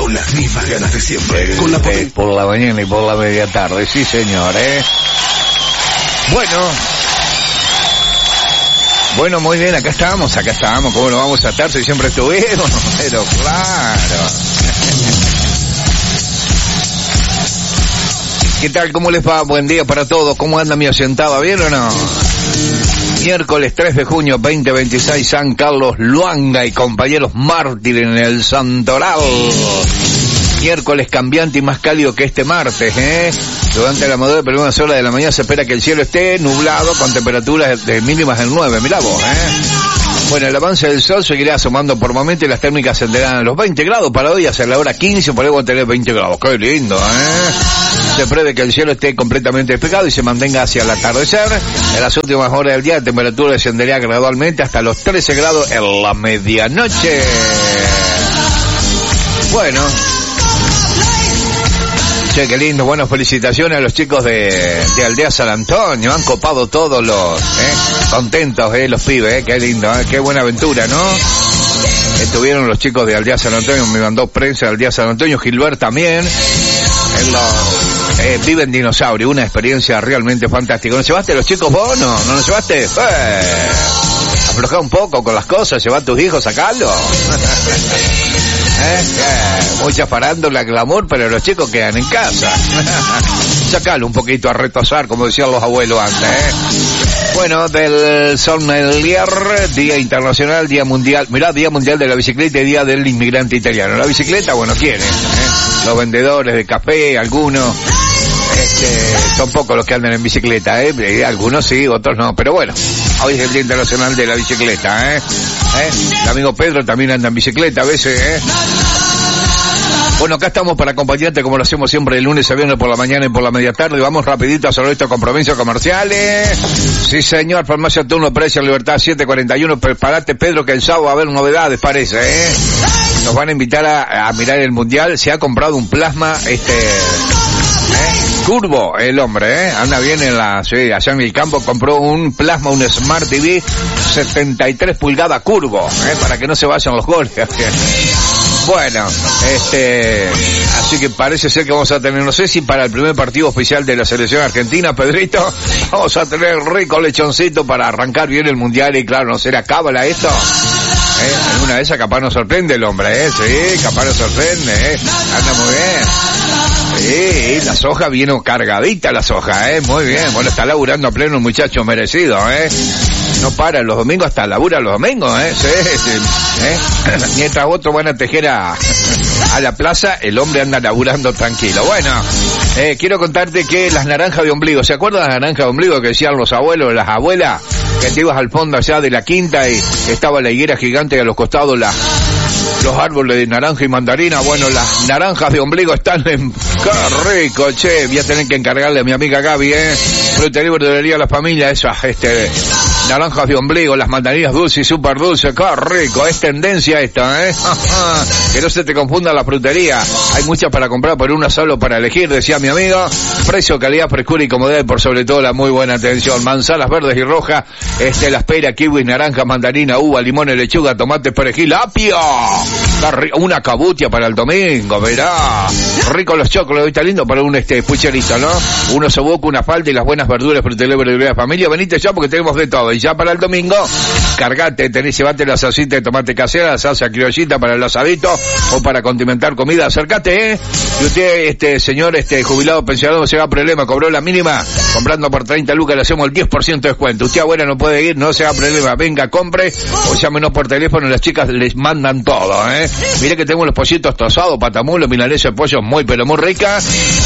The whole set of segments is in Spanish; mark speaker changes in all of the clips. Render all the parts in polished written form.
Speaker 1: con las mismas ganas de siempre. Con la
Speaker 2: por la mañana y por la media tarde, sí señor, Bueno, muy bien, acá estamos, ¿cómo lo vamos a estar si siempre estuvimos? Pero claro. ¿Qué tal? ¿Cómo les va? Buen día para todos. ¿Cómo anda mi asentada? ¿Bien o no? Miércoles 3 de junio 2026, San Carlos Luanga y compañeros mártires en el Santoral. Miércoles cambiante y más cálido que este martes, Durante la moderada primeras horas de la mañana se espera que el cielo esté nublado con temperaturas de mínimas en 9. Mirá vos, Bueno, el avance del sol seguirá asomando por momentos y las térmicas ascenderán a los 20 grados para hoy, hacia la hora 15, por ahí vamos a tener 20 grados. ¡Qué lindo, Se prevé que el cielo esté completamente despejado y se mantenga hacia el atardecer. En las últimas horas del día la temperatura descendería gradualmente hasta los 13 grados en la medianoche. Bueno. Che, qué lindo, bueno, felicitaciones a los chicos de Aldea San Antonio, han copado todos los, contentos, los pibes, qué lindo, qué buena aventura, ¿no? Estuvieron los chicos de Aldea San Antonio, me mandó prensa de Aldea San Antonio, Gilbert también, viven dinosaurio, una experiencia realmente fantástica. ¿No llevaste a los chicos vos? ¿No los llevaste? Aflojá un poco con las cosas, lleva a tus hijos, sacalo. Mucha farándula, glamour, pero los chicos quedan en casa. Sacalo un poquito a retosar, como decían los abuelos antes, Bueno, del Sommelier, Día Internacional, Día Mundial, mirá, Día Mundial de la Bicicleta y Día del Inmigrante Italiano. La bicicleta, bueno, ¿quiénes? Los vendedores de café, algunos, son pocos los que andan en bicicleta, algunos sí, otros no, pero bueno, hoy es el Día Internacional de la Bicicleta, el amigo Pedro también anda en bicicleta a veces, Bueno, acá estamos para acompañarte como lo hacemos siempre de lunes a viernes por la mañana y por la media tarde. Vamos rapidito a hacer estos compromisos comerciales. Sí, señor, Farmacia Turno, Precio Libertad 741. Prepárate, Pedro, que el sábado va a haber novedades, parece, Nos van a invitar a mirar el Mundial. Se ha comprado un plasma, Curvo, el hombre, anda bien allá en el campo, compró un plasma, un Smart TV 73 pulgadas curvo, para que no se vayan los goles. Bueno, así que parece ser que vamos a tener, no sé si para el primer partido oficial de la selección argentina, Pedrito, vamos a tener rico lechoncito para arrancar bien el Mundial y claro, no será cábala esto. En una de esas capaz nos sorprende el hombre, sí, capaz nos sorprende, anda muy bien. Sí, la soja vino cargadita la soja, muy bien, bueno, está laburando a pleno un muchacho merecido, no para los domingos, hasta labura los domingos, sí, mientras otros van a tejer a la plaza, el hombre anda laburando tranquilo. Bueno, quiero contarte que las naranjas de ombligo, ¿se acuerdan de las naranjas de ombligo que decían los abuelos, las abuelas? Que te ibas al fondo allá de la quinta y estaba la higuera gigante y a los costados los árboles de naranja y mandarina. Bueno, las naranjas de ombligo están en... ¡Qué rico, che! Voy a tener que encargarle a mi amiga Gaby, Frutería y Verdulería a la Familia, esas, naranjas de ombligo, las mandarinas dulces y súper dulces. ¡Qué rico! Es tendencia esta, Que no se te confunda la frutería. Hay muchas para comprar, pero una solo para elegir, decía mi amigo. Precio, calidad, frescura y comodidad y por sobre todo la muy buena atención. Manzanas verdes y rojas, las peras, kiwi, naranja, mandarina, uva, limón, lechuga, tomate, perejil, apio. Una cabutia para el domingo, verá. Rico los chocolates, está lindo para un pucherito, ¿no? Uno soboco, una falta y las buenas verduras, frutería y verdulería de familia. Venite ya porque tenemos de todo. Y ya para el domingo, cargate, llevate la salsita de tomate casera, la salsa criollita para el asadito o para condimentar comida. Acércate, Y usted, señor, jubilado, pensionado, se va a problema, cobró la mínima, comprando por 30 lucas le hacemos el 10% de descuento. Usted abuela no puede ir, no se haga problema, venga, compre o llámenos por teléfono, las chicas les mandan todo, Mire que tenemos los pollitos tostados, patamulos, milanesa de pollo muy pero muy rica.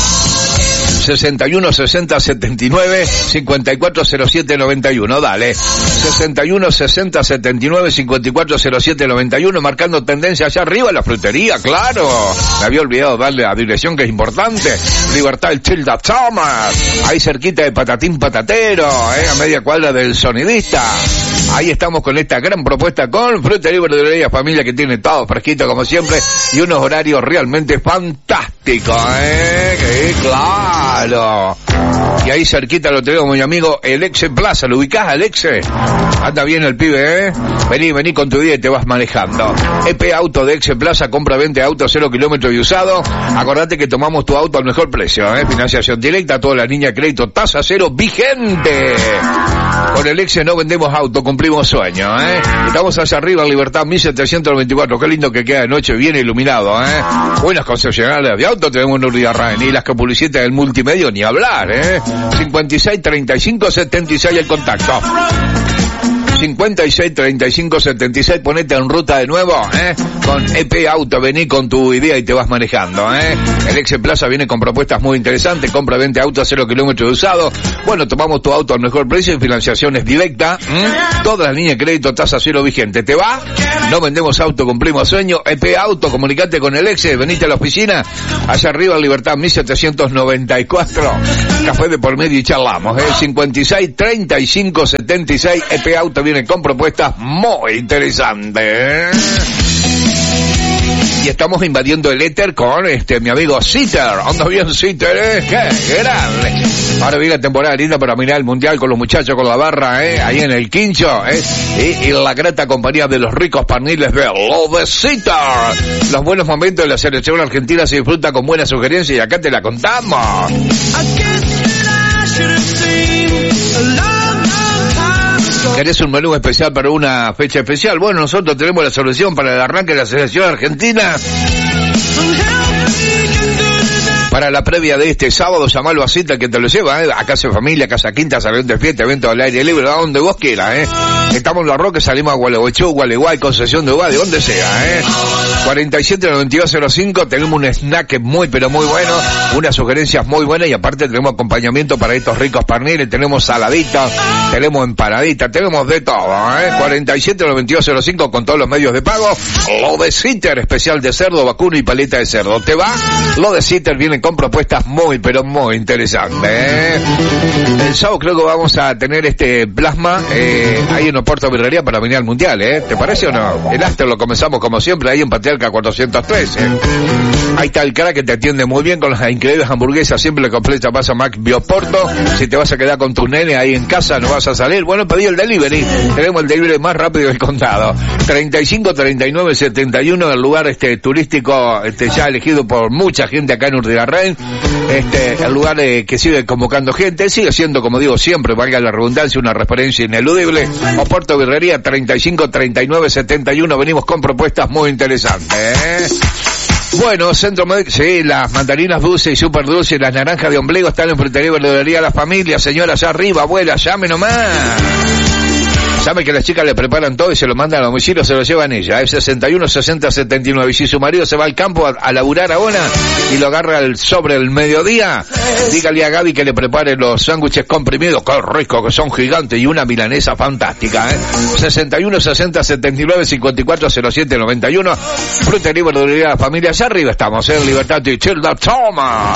Speaker 2: 61 60 79 54 07 91, dale. 61 60 79 54 07 91, marcando tendencia allá arriba la frutería, claro. Me había olvidado darle la dirección que es importante. Libertad el Childa Thomas, ahí cerquita de Patatín Patatero, a media cuadra del sonidista. Ahí estamos con esta gran propuesta con Frutería y Verdulería Familia, que tiene todo fresquito como siempre y unos horarios realmente fantásticos, que claro. Y ahí cerquita lo tenemos, mi amigo, el Exe Plaza. ¿Lo ubicás, al Exe? Anda bien el pibe, ¿eh? Vení con tu vida y te vas manejando. EP Auto de Exe Plaza, compra, vende auto 0 kilómetros y usado. Acordate que tomamos tu auto al mejor precio, ¿eh? Financiación directa, toda la línea de crédito, tasa cero vigente. Con el Exe no vendemos auto, cumplimos sueños, ¿eh? Estamos allá arriba, en Libertad 1794. Qué lindo que queda de noche, bien iluminado, ¿eh? Buenas concesionarias de auto tenemos en Urdiarraen. Y las que publicitan el multimedio, ni hablar, ¿eh? 56 35 76 el contacto. 56 35 76, ponete en ruta de nuevo, con EP Auto, vení con tu idea y te vas manejando, El Exe Plaza viene con propuestas muy interesantes, compra, vende auto a 0 kilómetros de usado. Bueno, tomamos tu auto al mejor precio y financiación es directa, todas las líneas de crédito, tasa cero vigente. ¿Te va? No vendemos auto, cumplimos sueño. EP Auto, comunicate con el Exe, venite a la oficina, allá arriba en Libertad 1794, café de por medio y charlamos, 56 35 76, EP Auto viene con propuestas muy interesantes. Y estamos invadiendo el éter con mi amigo Sitter. Anda bien, Sitter, qué grande. Ahora viene la temporada linda para mirar el mundial con los muchachos, con la barra, ahí en el Quincho, y la grata compañía de los ricos parniles de Lo de Sitter. Los buenos momentos de la selección argentina se disfruta con buenas sugerencias y acá te la contamos. ¿Querés un menú especial para una fecha especial? Bueno, nosotros tenemos la solución para el arranque de la selección argentina. Para la previa de este sábado, llamalo a Cita que te lo lleva, a Casa de Familia, Casa Quinta, Salón de Fiesta, evento al aire libre, a donde vos quieras, Estamos en Los Roques, salimos a Gualeguaychú, Gualeguay, Concesión de Uva, de donde sea, 479205, tenemos un snack muy, pero muy bueno, unas sugerencias muy buenas y aparte tenemos acompañamiento para estos ricos parniles, tenemos saladitas, tenemos empanaditas, tenemos de todo, 479205 con todos los medios de pago. Lo de Sitter, especial de cerdo, vacuno y paleta de cerdo. ¿Te va? Lo de Sitter viene con propuestas muy, pero muy interesantes, El sábado creo que vamos a tener plasma, ahí en Oporto Birrería para venir al Mundial, ¿te parece o no? El after lo comenzamos como siempre, ahí en Patriarca 413. Ahí está el cara que te atiende muy bien con las increíbles hamburguesas, siempre le completa pasa Mac Bioporto. Si te vas a quedar con tus nenes ahí en casa, no vas a salir, bueno, pedí el delivery, tenemos el delivery más rápido del contado. 35 39 71, el lugar turístico ya elegido por mucha gente acá en Urdiarraen. El lugar que sigue convocando gente, sigue siendo, como digo siempre, valga la redundancia, una referencia ineludible. Oporto Birrería 35 39 71, venimos con propuestas muy interesantes, Bueno, Centro Médico, sí, las mandarinas dulces y super dulces, las naranjas de ombligo están en Frutería y Verdulería La Familia, señora, allá arriba, abuela, llame nomás. Sabe que las chicas le preparan todo y se lo mandan a domicilio, se lo llevan ella. Es 61 60 79. Y si su marido se va al campo a laburar ahora y lo agarra sobre el mediodía, dígale a Gaby que le prepare los sándwiches comprimidos, qué rico, que son gigantes, y una milanesa fantástica, 61 60 79 54 07 91. Frutería y Verdulería La Familia, allá arriba estamos, en Libertad y Childa Toma.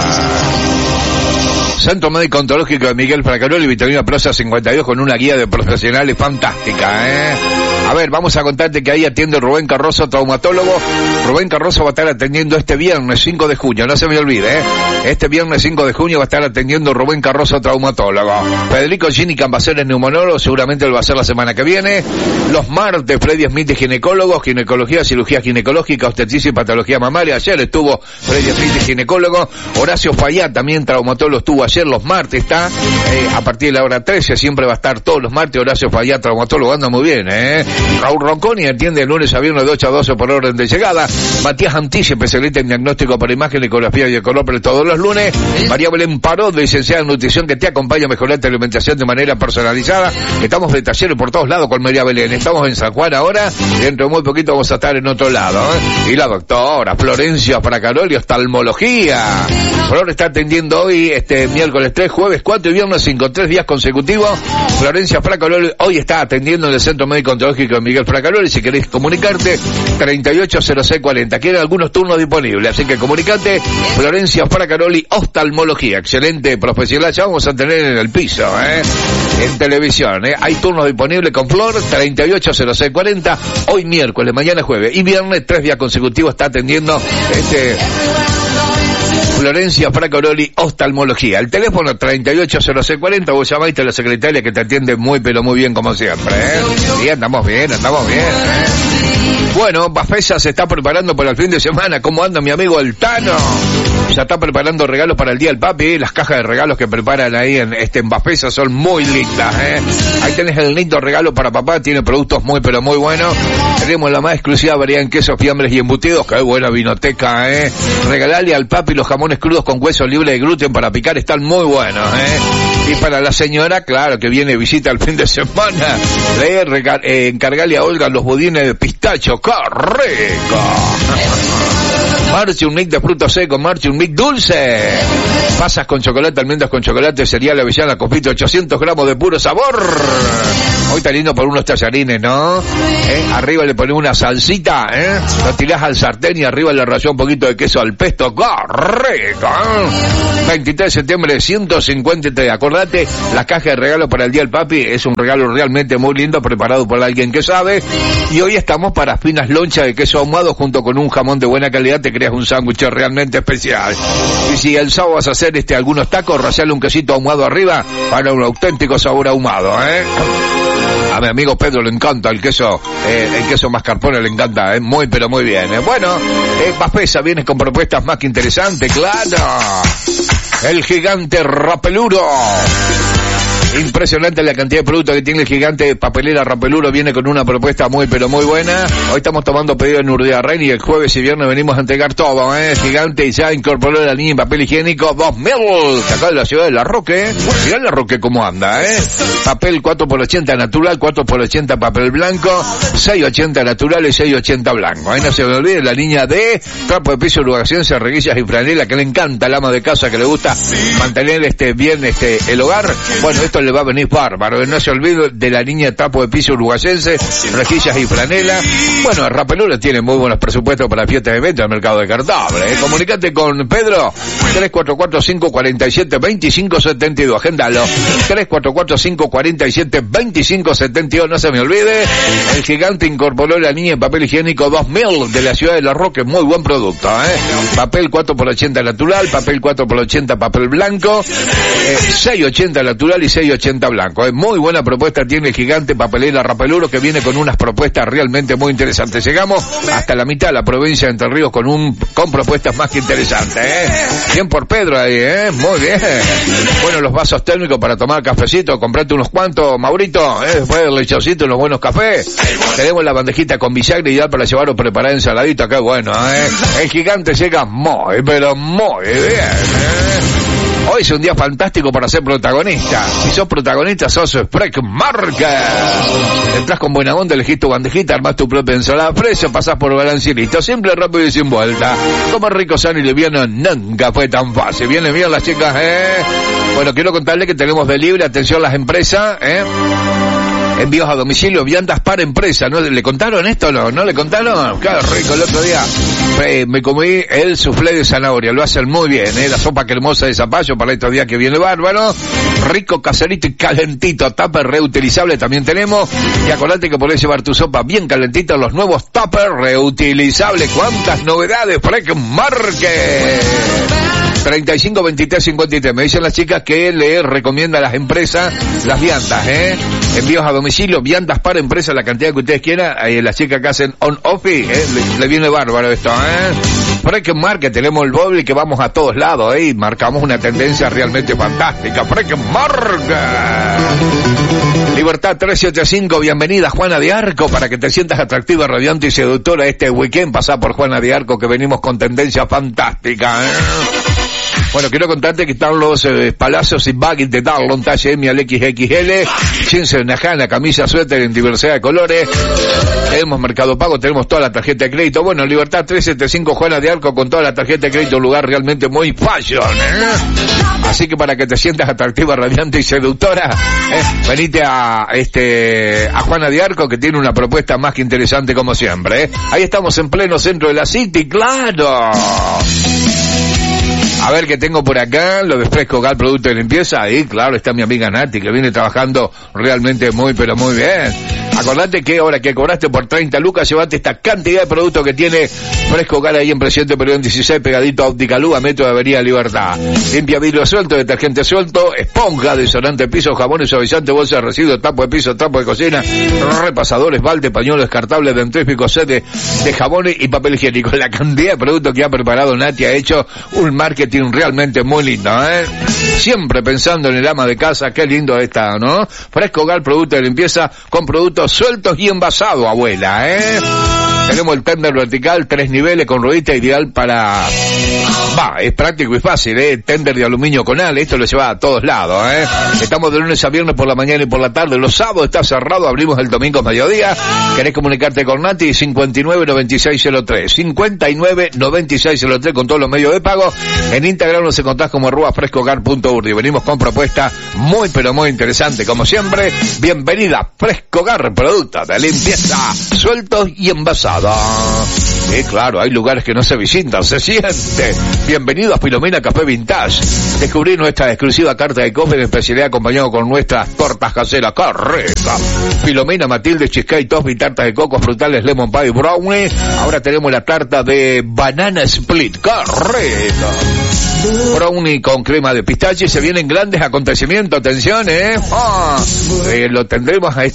Speaker 2: Centro Médico Ontológico de Miguel Fracaroli, Vitamina Prosa 52, con una guía de profesionales fantástica, A ver, vamos a contarte que ahí atiende Rubén Carrozo, traumatólogo. Rubén Carrozo va a estar atendiendo este viernes 5 de junio, no se me olvide, Este viernes 5 de junio va a estar atendiendo Rubén Carrozo, traumatólogo. Federico Gini Cambaceres, neumólogo, seguramente lo va a hacer la semana que viene. Los martes, Freddy Smith, ginecólogo, ginecología, cirugía ginecológica, obstetricia y patología mamaria. Ayer estuvo Freddy Smith, ginecólogo. Horacio Fayá, también traumatólogo, estuvo ayer los martes, está a partir de la hora 13, siempre va a estar todos los martes. Horacio Fayá, traumatólogo, anda muy bien, Raúl Ronconi atiende de lunes a viernes de 8 a 12 por orden de llegada. Matías Antich, especialista en diagnóstico por imagen, ecografía y ecolópere todos los lunes. María Belén Paró, licenciada en nutrición, que te acompaña a mejorar tu alimentación de manera personalizada. Estamos de talleres por todos lados con María Belén. Estamos en San Juan ahora, dentro de muy poquito vamos a estar en otro lado, Y la doctora Florencia Fracaroli, oftalmología. Flor está atendiendo hoy, miércoles 3, jueves 4 y viernes 5, 3 días consecutivos. Florencia Fracaroli hoy está atendiendo en el Centro Médico Ontológico de Miguel Fracaroli. Si querés comunicarte, 380640. Quieren algunos turnos disponibles, así que comunicate. Florencia Fracaroli, oftalmología, excelente profesional. Ya vamos a tener en el piso, en televisión, Hay turnos disponibles con Flor, 380640. Hoy miércoles, mañana jueves y viernes, 3 días consecutivos está atendiendo Florencia Fracaroli, oftalmología. El teléfono 380640, vos llamaste a la secretaria que te atiende muy pero muy bien como siempre, ¿eh? Sí, andamos bien, ¿eh? Bueno, Bafesa se está preparando para el fin de semana. ¿Cómo anda mi amigo el Tano? Ya está preparando regalos para el Día del Papi. Las cajas de regalos que preparan ahí en Bafesa son muy lindas, ¿eh? Ahí tenés el lindo regalo para papá. Tiene productos muy pero muy buenos. Tenemos la más exclusiva variedad en quesos, fiambres y embutidos. Qué buena vinoteca, ¿eh? Regalale al papi los jamones crudos con hueso libre de gluten para picar. Están muy buenos, ¿eh? Y para la señora, claro, que viene visita el fin de semana, encargale a Olga los budines de pistacho. ¡Qué rico! Marche un mix de frutos secos, marche un mix dulce. Pasas con chocolate, almendras con chocolate, cereal, avellana, confito, 800 gramos de puro sabor. Hoy está lindo por unos tallarines, ¿no? Arriba le pones una salsita, lo tirás al sartén y arriba le rayó un poquito de queso al pesto. ¡Qué rico! 23 de septiembre, 153. Acordate, la caja de regalo para el Día del Papi es un regalo realmente muy lindo, preparado por alguien que sabe. Y hoy estamos para finas lonchas de queso ahumado junto con un jamón de buena calidad. Te creas un sándwich realmente especial. Y si el sábado vas a hacer algunos tacos, rallale un quesito ahumado arriba para un auténtico sabor ahumado, A mi amigo Pedro le encanta el queso mascarpone, le encanta, muy pero muy bien. Bueno, Bafesa viene con propuestas más que interesantes, claro. El gigante Rapeluro. Impresionante la cantidad de productos que tiene el gigante papelera Rapeluro. Viene con una propuesta muy pero muy buena. Hoy estamos tomando pedido en Urdiarrain y el jueves y viernes venimos a entregar todo, El gigante ya incorporó la línea de papel higiénico 2000, acá de la ciudad de La Roque. Mirá La Roque cómo anda, Papel 4x80 natural, 4x80 papel blanco, 680 natural y 680 blanco. No se me olvide la línea de trapo de piso, uruguayense, reguillas y franela, que le encanta al ama de casa, que le gusta mantener bien el hogar. Bueno, esto le va a venir bárbaro. No se olvide de la línea de trapo de piso uruguayense, rejillas y franela. Bueno, Rapelura tiene muy buenos presupuestos para fiestas de venta en el mercado de Cartable. Comunicate con Pedro, 344-547-2572. Agéndalo, 344-547-2572. No se me olvide, el gigante incorporó la línea de papel higiénico 2000 de la ciudad de La Roque. Muy buen producto, Papel 4x80 natural, papel 4x80 papel blanco, 680 natural y 680 blanco. Muy buena propuesta tiene el gigante papelera Rapeluro, que viene con unas propuestas realmente muy interesantes. Llegamos hasta la mitad de la provincia de Entre Ríos con propuestas más que interesantes, Bien por Pedro ahí, muy bien. Bueno, los vasos térmicos para tomar cafecito, comprate unos cuantos, Maurito, después del lechocito y los buenos cafés. Tenemos la bandejita con bisagre ideal para llevar o preparar ensaladita, qué bueno, El gigante llega muy, pero muy bien, Hoy es un día fantástico para ser protagonista. Si sos protagonista, sos Sprek Market. Entrás con buena onda, elegís tu bandejita, armás tu propia ensalada fresca, pasás por balance y listo. Simple, rápido y sin vuelta. Comer rico, sano y liviano nunca fue tan fácil. Vienen bien las chicas, Bueno, quiero contarles que tenemos delivery, atención las empresas, Envíos a domicilio, viandas para empresa. ¿No le contaron esto? ¿No le contaron? Claro, rico. El otro día me comí el soufflé de zanahoria. Lo hacen muy bien, La sopa cremosa de zapallo para estos días que viene bárbaro. Rico, caserito y calentito. Tupper reutilizable también tenemos. Y acordate que podés llevar tu sopa bien calentita en los nuevos tupper reutilizables. ¿Cuántas novedades? Sprek Market. 35 23 53. Me dicen las chicas que le recomienda a las empresas las viandas, Envíos a domicilio, viandas para empresa, la cantidad que ustedes quieran. Las chicas que hacen on-office, le viene bárbaro esto, Sprek Market, tenemos el doble que vamos a todos lados, y marcamos una tendencia realmente fantástica. Sprek Market. Libertad 375, bienvenida Juana de Arco, para que te sientas atractiva, radiante y seductora este weekend. Pasá por Juana de Arco, que venimos con tendencia fantástica, Bueno, quiero contarte que están los palazos y baggies de Darlon, talle M al XXL, jeans en najana, camisa, suéter en diversidad de colores. Tenemos Mercado Pago, tenemos toda la tarjeta de crédito. Bueno, Libertad 375, Juana de Arco, con toda la tarjeta de crédito, un lugar realmente muy fashion, Así que para que te sientas atractiva, radiante y seductora, venite a Juana de Arco, que tiene una propuesta más que interesante como siempre, Ahí estamos en pleno centro de la City, claro. A ver qué tengo por acá, lo de Fresco Gal, producto de limpieza. Ahí, claro, está mi amiga Nati, que viene trabajando realmente muy, pero muy bien. Acordate que ahora que cobraste por 30 lucas, llevate esta cantidad de productos que tiene Fresco Hogar ahí en Presidente Perón 16, pegadito a Óptica Luz, a metro de Avenida Libertad. Limpia vidrio suelto, detergente suelto, esponja, desodorante piso, jabones, suavizante, bolsa de residuos, tapo de piso, tapo de cocina, repasadores, balde, pañuelos descartables, dentífrico, set de jabones y papel higiénico. La cantidad de productos que ha preparado Nati ha hecho un marketing realmente muy lindo, Siempre pensando en el ama de casa, qué lindo está, ¿no? Fresco Hogar, producto de limpieza con productos sueltos y envasados, abuela, Tenemos el tender vertical, 3 niveles con ruedita, ideal para... es práctico y fácil, tender de aluminio con ala, esto lo lleva a todos lados, Estamos de lunes a viernes por la mañana y por la tarde, los sábados está cerrado, abrimos el domingo a mediodía. ¿Querés comunicarte con Nati? 599603, 599603 con todos los medios de pago. En Instagram nos encontrás como @frescohogar.urdi. Venimos con propuestas muy pero muy interesantes, como siempre. Bienvenida Fresco Hogar, productos de limpieza sueltos y envasados. Claro, hay lugares que no se visitan, se siente. Bienvenido a Filomena Café Vintage. Descubrí nuestra exclusiva carta de coffee de especialidad acompañado con nuestras tortas caseras. ¡Qué rica! Filomena, Matilde, cheesecake, toffee, tartas de coco, frutales, lemon pie, brownie. Ahora tenemos la tarta de banana split. ¡Qué rica! Brownie con crema de pistache. Se vienen grandes acontecimientos, atención, lo tendremos a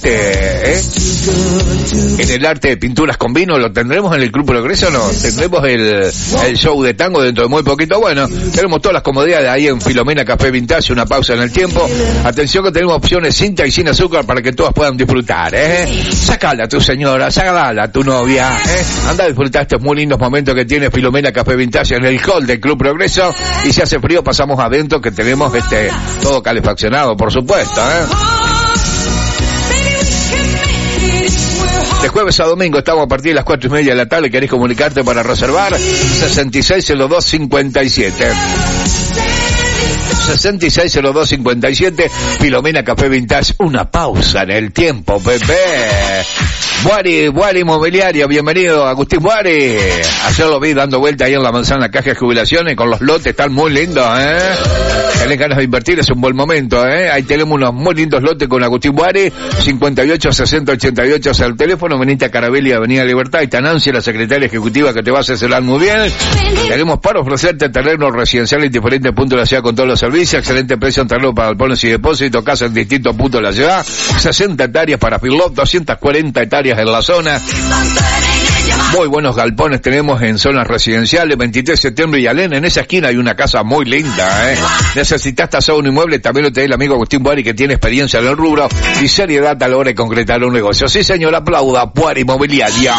Speaker 2: en el arte de pinturas con vino, lo tendremos en el Club Progreso, ¿no? Tendremos el show de tango dentro de muy poquito. Bueno, tenemos todas las comodidades ahí en Filomena Café Vintage. Una pausa en el tiempo. Atención que tenemos opciones sin y sin azúcar para que todas puedan disfrutar, Sácala a tu señora, sácala a tu novia, Anda a disfrutar estos muy lindos momentos que tiene Filomena Café Vintage en el hall del Club Progreso. Y si hace frío pasamos adentro, que tenemos todo calefaccionado, por supuesto, De jueves a domingo estamos a partir de las 4:30 de la tarde. ¿Querés comunicarte para reservar? 660257. 660257. Filomena Café Vintage. Una pausa en el tiempo, bebé. Buari Inmobiliaria, bienvenido Agustín Buari. Ayer lo vi dando vuelta ahí en la manzana caja de jubilaciones con los lotes, están muy lindos, Tenés ganas de invertir, es un buen momento, Ahí tenemos unos muy lindos lotes con Agustín Buari, 58 60 88 es el teléfono. Venite a Carabelli, Avenida Libertad. Y está Nancy, la secretaria ejecutiva, que te va a asesorar muy bien. Tenemos para ofrecerte terrenos residenciales en diferentes puntos de la ciudad con todos los servicios, excelente precio en terreno para galpones y depósitos, casa en distintos puntos de la ciudad, 60 hectáreas para Firlop, 240 hectáreas en la zona. Muy buenos galpones tenemos en zonas residenciales, 23 de septiembre y Alén. En esa esquina hay una casa muy linda, Necesitas tasar un inmueble, también lo tiene el amigo Agustín Buari, que tiene experiencia en el rubro y seriedad a la hora de concretar un negocio. Sí, señor, aplauda, Buari Inmobiliaria.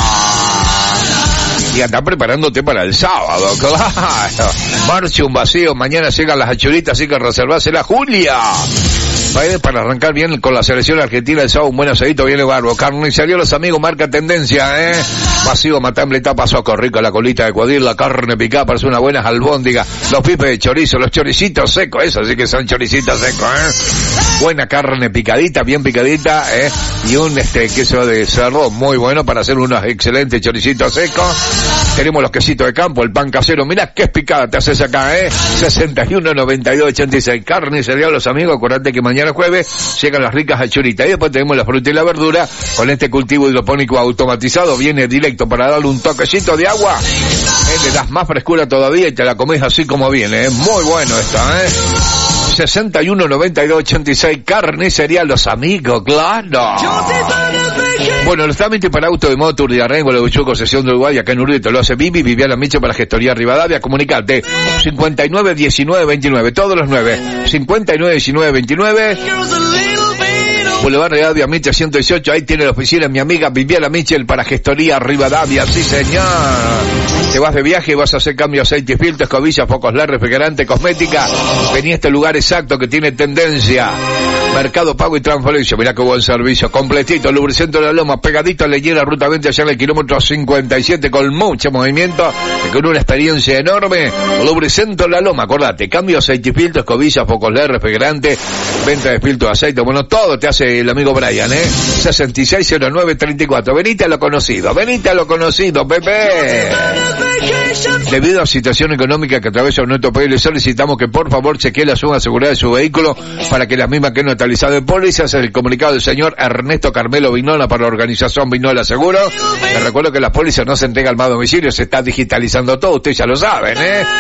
Speaker 2: Y anda preparándote para el sábado, claro. Marche un vacío, mañana llegan las achuritas, así que reservásela, Julia. Para arrancar bien con la selección argentina el sábado, un buen asadito viene barbo. Carnicería Los Amigos, marca tendencia, Vacío, matambre, tapa, soco, rico, la colita de cuadril, la carne picada, parece una buena albóndiga, los pipes de chorizo, los choricitos secos, eso sí que son choricitos secos, Buena carne picadita, bien picadita, y un queso de cerdo muy bueno para hacer unos excelentes choricitos secos. Tenemos los quesitos de campo, el pan casero, mirá qué picada te haces acá, 61 92 86. Carnicería Los Amigos, acordate que mañana jueves llegan las ricas achuritas. Y después tenemos la fruta y la verdura con este cultivo hidropónico automatizado. Viene directo para darle un toquecito de agua. Le das más frescura todavía y te la comes así como viene. Muy bueno esto, 61 92 86. Carnicería Los Amigos, claro. Bueno, los trámites para auto de motor de Arrengo, la Buchuco, Concesión de Uruguay, acá en Uruguay, te lo hace Vivi, Viviana Miche para Gestoría Rivadavia. Comunicate 59 19 29, todos los 9, 59 19 29. Boulevard Rivadavia Miche 118, ahí tiene la oficina mi amiga Viviana Michel para Gestoría Rivadavia, sí señor. Te vas de viaje y vas a hacer cambio de aceite, filtro, escobillas, focos LED, refrigerante, cosmética. Vení a este lugar exacto que tiene tendencia. Mercado Pago y Transferencia, mirá qué buen servicio, completito, lubricento de la Loma, pegadito a Leñera, ruta 20 allá en el kilómetro 57, con mucho movimiento y con una experiencia enorme. Lubricento de la Loma, acordate, cambio de aceite, filtro, escobillas, focos LED, refrigerante, venta de filtro de aceite, bueno, todo te hace el amigo Brian, 660934. Venite a lo conocido, Pepe. Debido a la situación económica que atraviesa nuestro país, le solicitamos que por favor chequee la suma de seguridad de su vehículo para que las mismas que no especializado en pólizas, el comunicado del señor Ernesto Carmelo Vignola para la organización Vignola Seguro. Les recuerdo que las pólizas no se entregan más a domicilio, se está digitalizando todo, ustedes ya lo saben,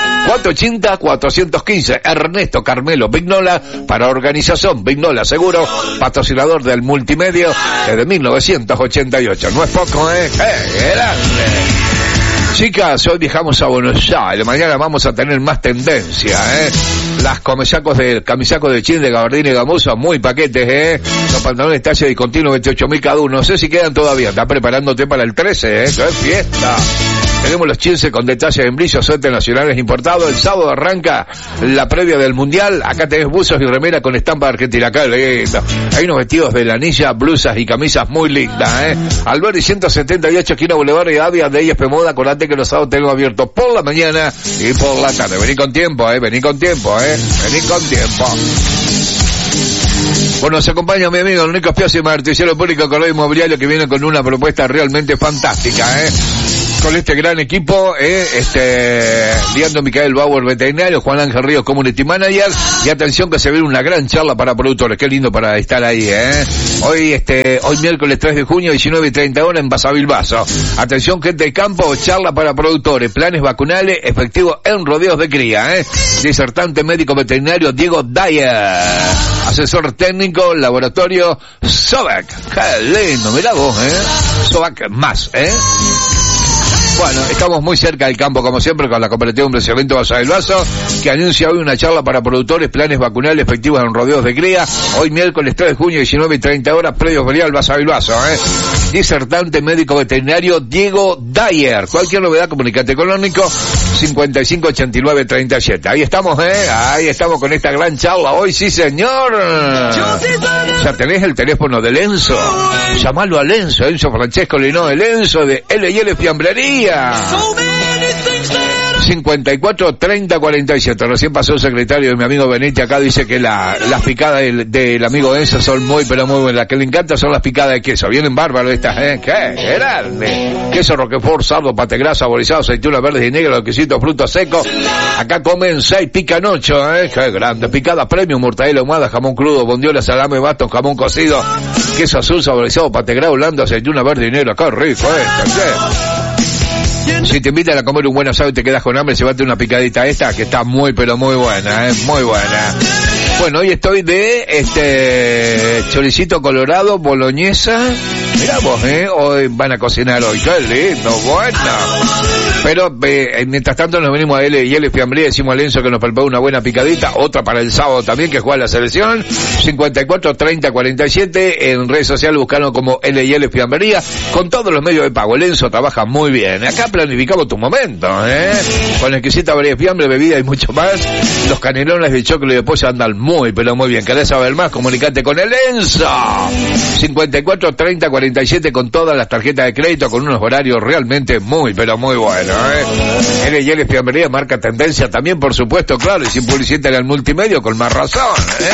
Speaker 2: 480-415, Ernesto Carmelo Vignola para organización Vignola Seguro, patrocinador del multimedio desde 1988. No es poco, grande. Chicas, hoy viajamos a Buenos Aires, mañana vamos a tener más tendencia, Las camisacos de jean de gabardina y gamuza, muy paquetes, Los pantalones talle discontinuo 28.000 cada uno, no sé si quedan todavía, está preparándote para el 13, ¡qué fiesta! Tenemos los chinces con detalles en brillo, suéter nacionales importados. El sábado arranca la previa del Mundial. Acá tenés buzos y remera con estampa argentina. Acá lindo. Hay unos vestidos de lanilla, blusas y camisas muy lindas, Alberdi 178, esquina Boulevard y Avia de ISP Moda. Acordate que los sábados tenemos abiertos por la mañana y por la tarde. Vení con tiempo, vení con tiempo, vení con tiempo. Bueno, nos acompaña mi amigo Nico Spiazzi, martillero público Correo Inmobiliario, que viene con una propuesta realmente fantástica, con este gran equipo, Leandro Micael Bauer, veterinario, Juan Ángel Ríos, community manager, y atención que se viene una gran charla para productores, qué lindo para estar ahí, Hoy miércoles 3 de junio, 19:30 horas en Basavilbaso. Atención, gente de campo, charla para productores, planes vacunales efectivos en rodeos de cría, Disertante médico veterinario Diego Dyer, asesor técnico, laboratorio Sovac, qué lindo, mirá vos, Sovac más, Bueno, estamos muy cerca del campo, como siempre, con la cooperativa Hombre Cemento Basavilbaso, que anuncia hoy una charla para productores, planes vacunales efectivos en rodeos de cría. Hoy miércoles 3 de junio, 19:30 horas, predio ferial Basavilbaso, Disertante médico veterinario Diego Dyer. Cualquier novedad, comunicate con Nico, 558937. Ahí estamos, ahí estamos con esta gran charla hoy, sí señor. Ya tenés el teléfono de Enzo. Llamalo a Enzo Francesco Lino, el Enzo de L&L Fiambrería. 54 30 47. Recién pasó el secretario de mi amigo Benetti acá, dice que las picadas del amigo Enzo son muy pero muy buenas. Las que le encantan son las picadas de queso. Vienen bárbaros estas, ¡qué grande! Queso Roquefort, sardo, pate grasa, saborizado, aceitunas verdes y negras, quesitos, frutos secos. Acá comen 6, pican 8, ¡qué grande! Picada premium, mortadela ahumada, jamón crudo, bondiola, salame, bastos, jamón cocido, queso azul, saborizado, pate grasa, blando, aceituna verde y negra. ¡Qué rico Si te invitan a comer un buen asado y te quedas con hambre, llévate una picadita esta, que está muy pero muy buena, muy buena. Bueno, hoy estoy de choricito colorado, boloñesa. Mirá vos, hoy van a cocinar hoy, qué lindo, bueno. Pero mientras tanto nos venimos a L&L Fiambrería, decimos a Lenzo que nos prepara una buena picadita, otra para el sábado también, que juega la selección. 54 30 47, en redes sociales buscaron como L&L Fiambrería, con todos los medios de pago. Lenzo trabaja muy bien. Acá planificamos tu momento, con exquisita variedad de fiambre, bebida y mucho más. Los canelones de choclo y de pollo andan muy pero muy bien. ¿Querés saber más? Comunicate con el Enzo. 54 30 47, con todas las tarjetas de crédito, con unos horarios realmente muy pero muy buenos, L&L Fiambrería marca tendencia también, por supuesto, claro, y sin publicidad en el multimedio, con más razón,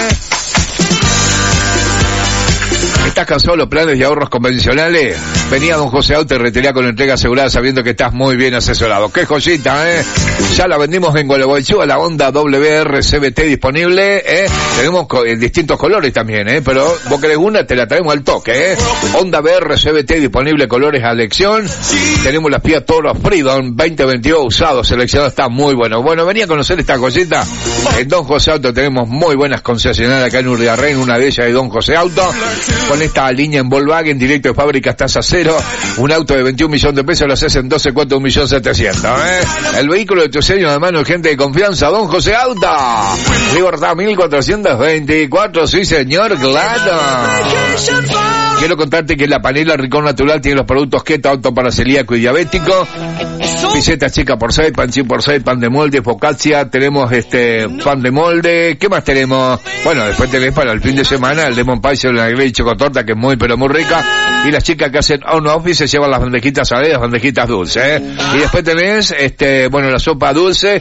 Speaker 2: ¿Estás cansado de los planes de ahorros convencionales? Venía Don José Auto y Retería con entrega asegurada, sabiendo que estás muy bien asesorado. ¡Qué joyita, Ya la vendimos en Gualeguaychú, la Honda WRCBT disponible, Tenemos distintos colores también, pero vos querés una, te la traemos al toque, Honda WRCBT disponible, colores a elección. Tenemos las Fiat Toro Freedom 2022 usados, seleccionados, está muy bueno. Bueno, venía a conocer esta joyita. En Don José Auto tenemos muy buenas concesionarias acá en Urriarren, una de ellas es Don José Auto, con esta línea en Volkswagen, directo de fábrica, tasa cero, un auto de 21 millones de pesos, lo haces en 12 cuotas, 1.700.000, El vehículo de tu sueño, de mano de gente de confianza, Don José Auto. Libertad 1424, sí señor, claro. Quiero contarte que la panela Rincón Natural tiene los productos keto, auto para celíaco y diabético. Pisetas chica por 6, pan chip por 6, pan de molde, focaccia, tenemos pan de molde. ¿Qué más tenemos? Bueno, después tenés para el fin de semana el lemon pie, la negra y chocotorta, que es muy pero muy rica. Y las chicas que hacen on office se llevan las bandejitas saladas, las bandejitas dulces, Y después tenés, la sopa dulce,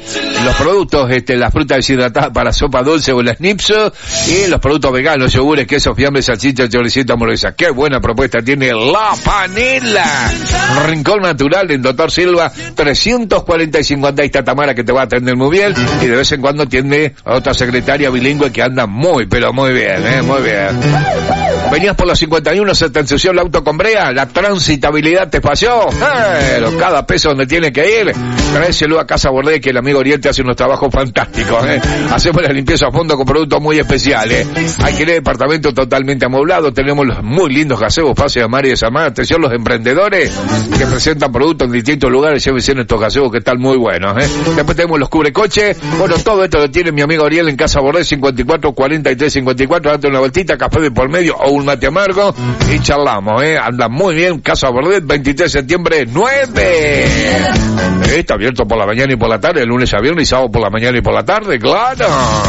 Speaker 2: los productos, las frutas deshidratadas para sopa dulce o las Nipso, y los productos veganos, yogures, quesos, fiambres, salchichas, choricito, hamburguesa. Qué buena propuesta tiene La Panela. Rincón Natural en Doctor Silva 345. Anda, ahí está Tamara, que te va a atender muy bien, y de vez en cuando tiene a otra secretaria bilingüe que anda muy, pero muy bien, muy bien. Venías por los 51, se te ensució el auto con brea, la transitabilidad te falló, pero cada peso donde tiene que ir, tráeselo a Casa Bordé, que el amigo Oriente hace unos trabajos fantásticos, hacemos la limpieza a fondo con productos muy especiales, hay que ir departamento totalmente amoblado, tenemos los muy lindos gazebos, Pase de Mar y de San Mar, atención los emprendedores que presentan productos en distintos lugares, llévense en estos gazebos que están muy buenos, Después tenemos los cubrecoches, bueno, todo esto lo tiene mi amigo Ariel en Casa Bordé, 54 43 54, date una vueltita, café de por medio o un mate amargo y charlamos, anda muy bien. Casa Bordé, 23 de septiembre 9. Está abierto por la mañana y por la tarde, el lunes a viernes y sábado por la mañana y por la tarde, claro.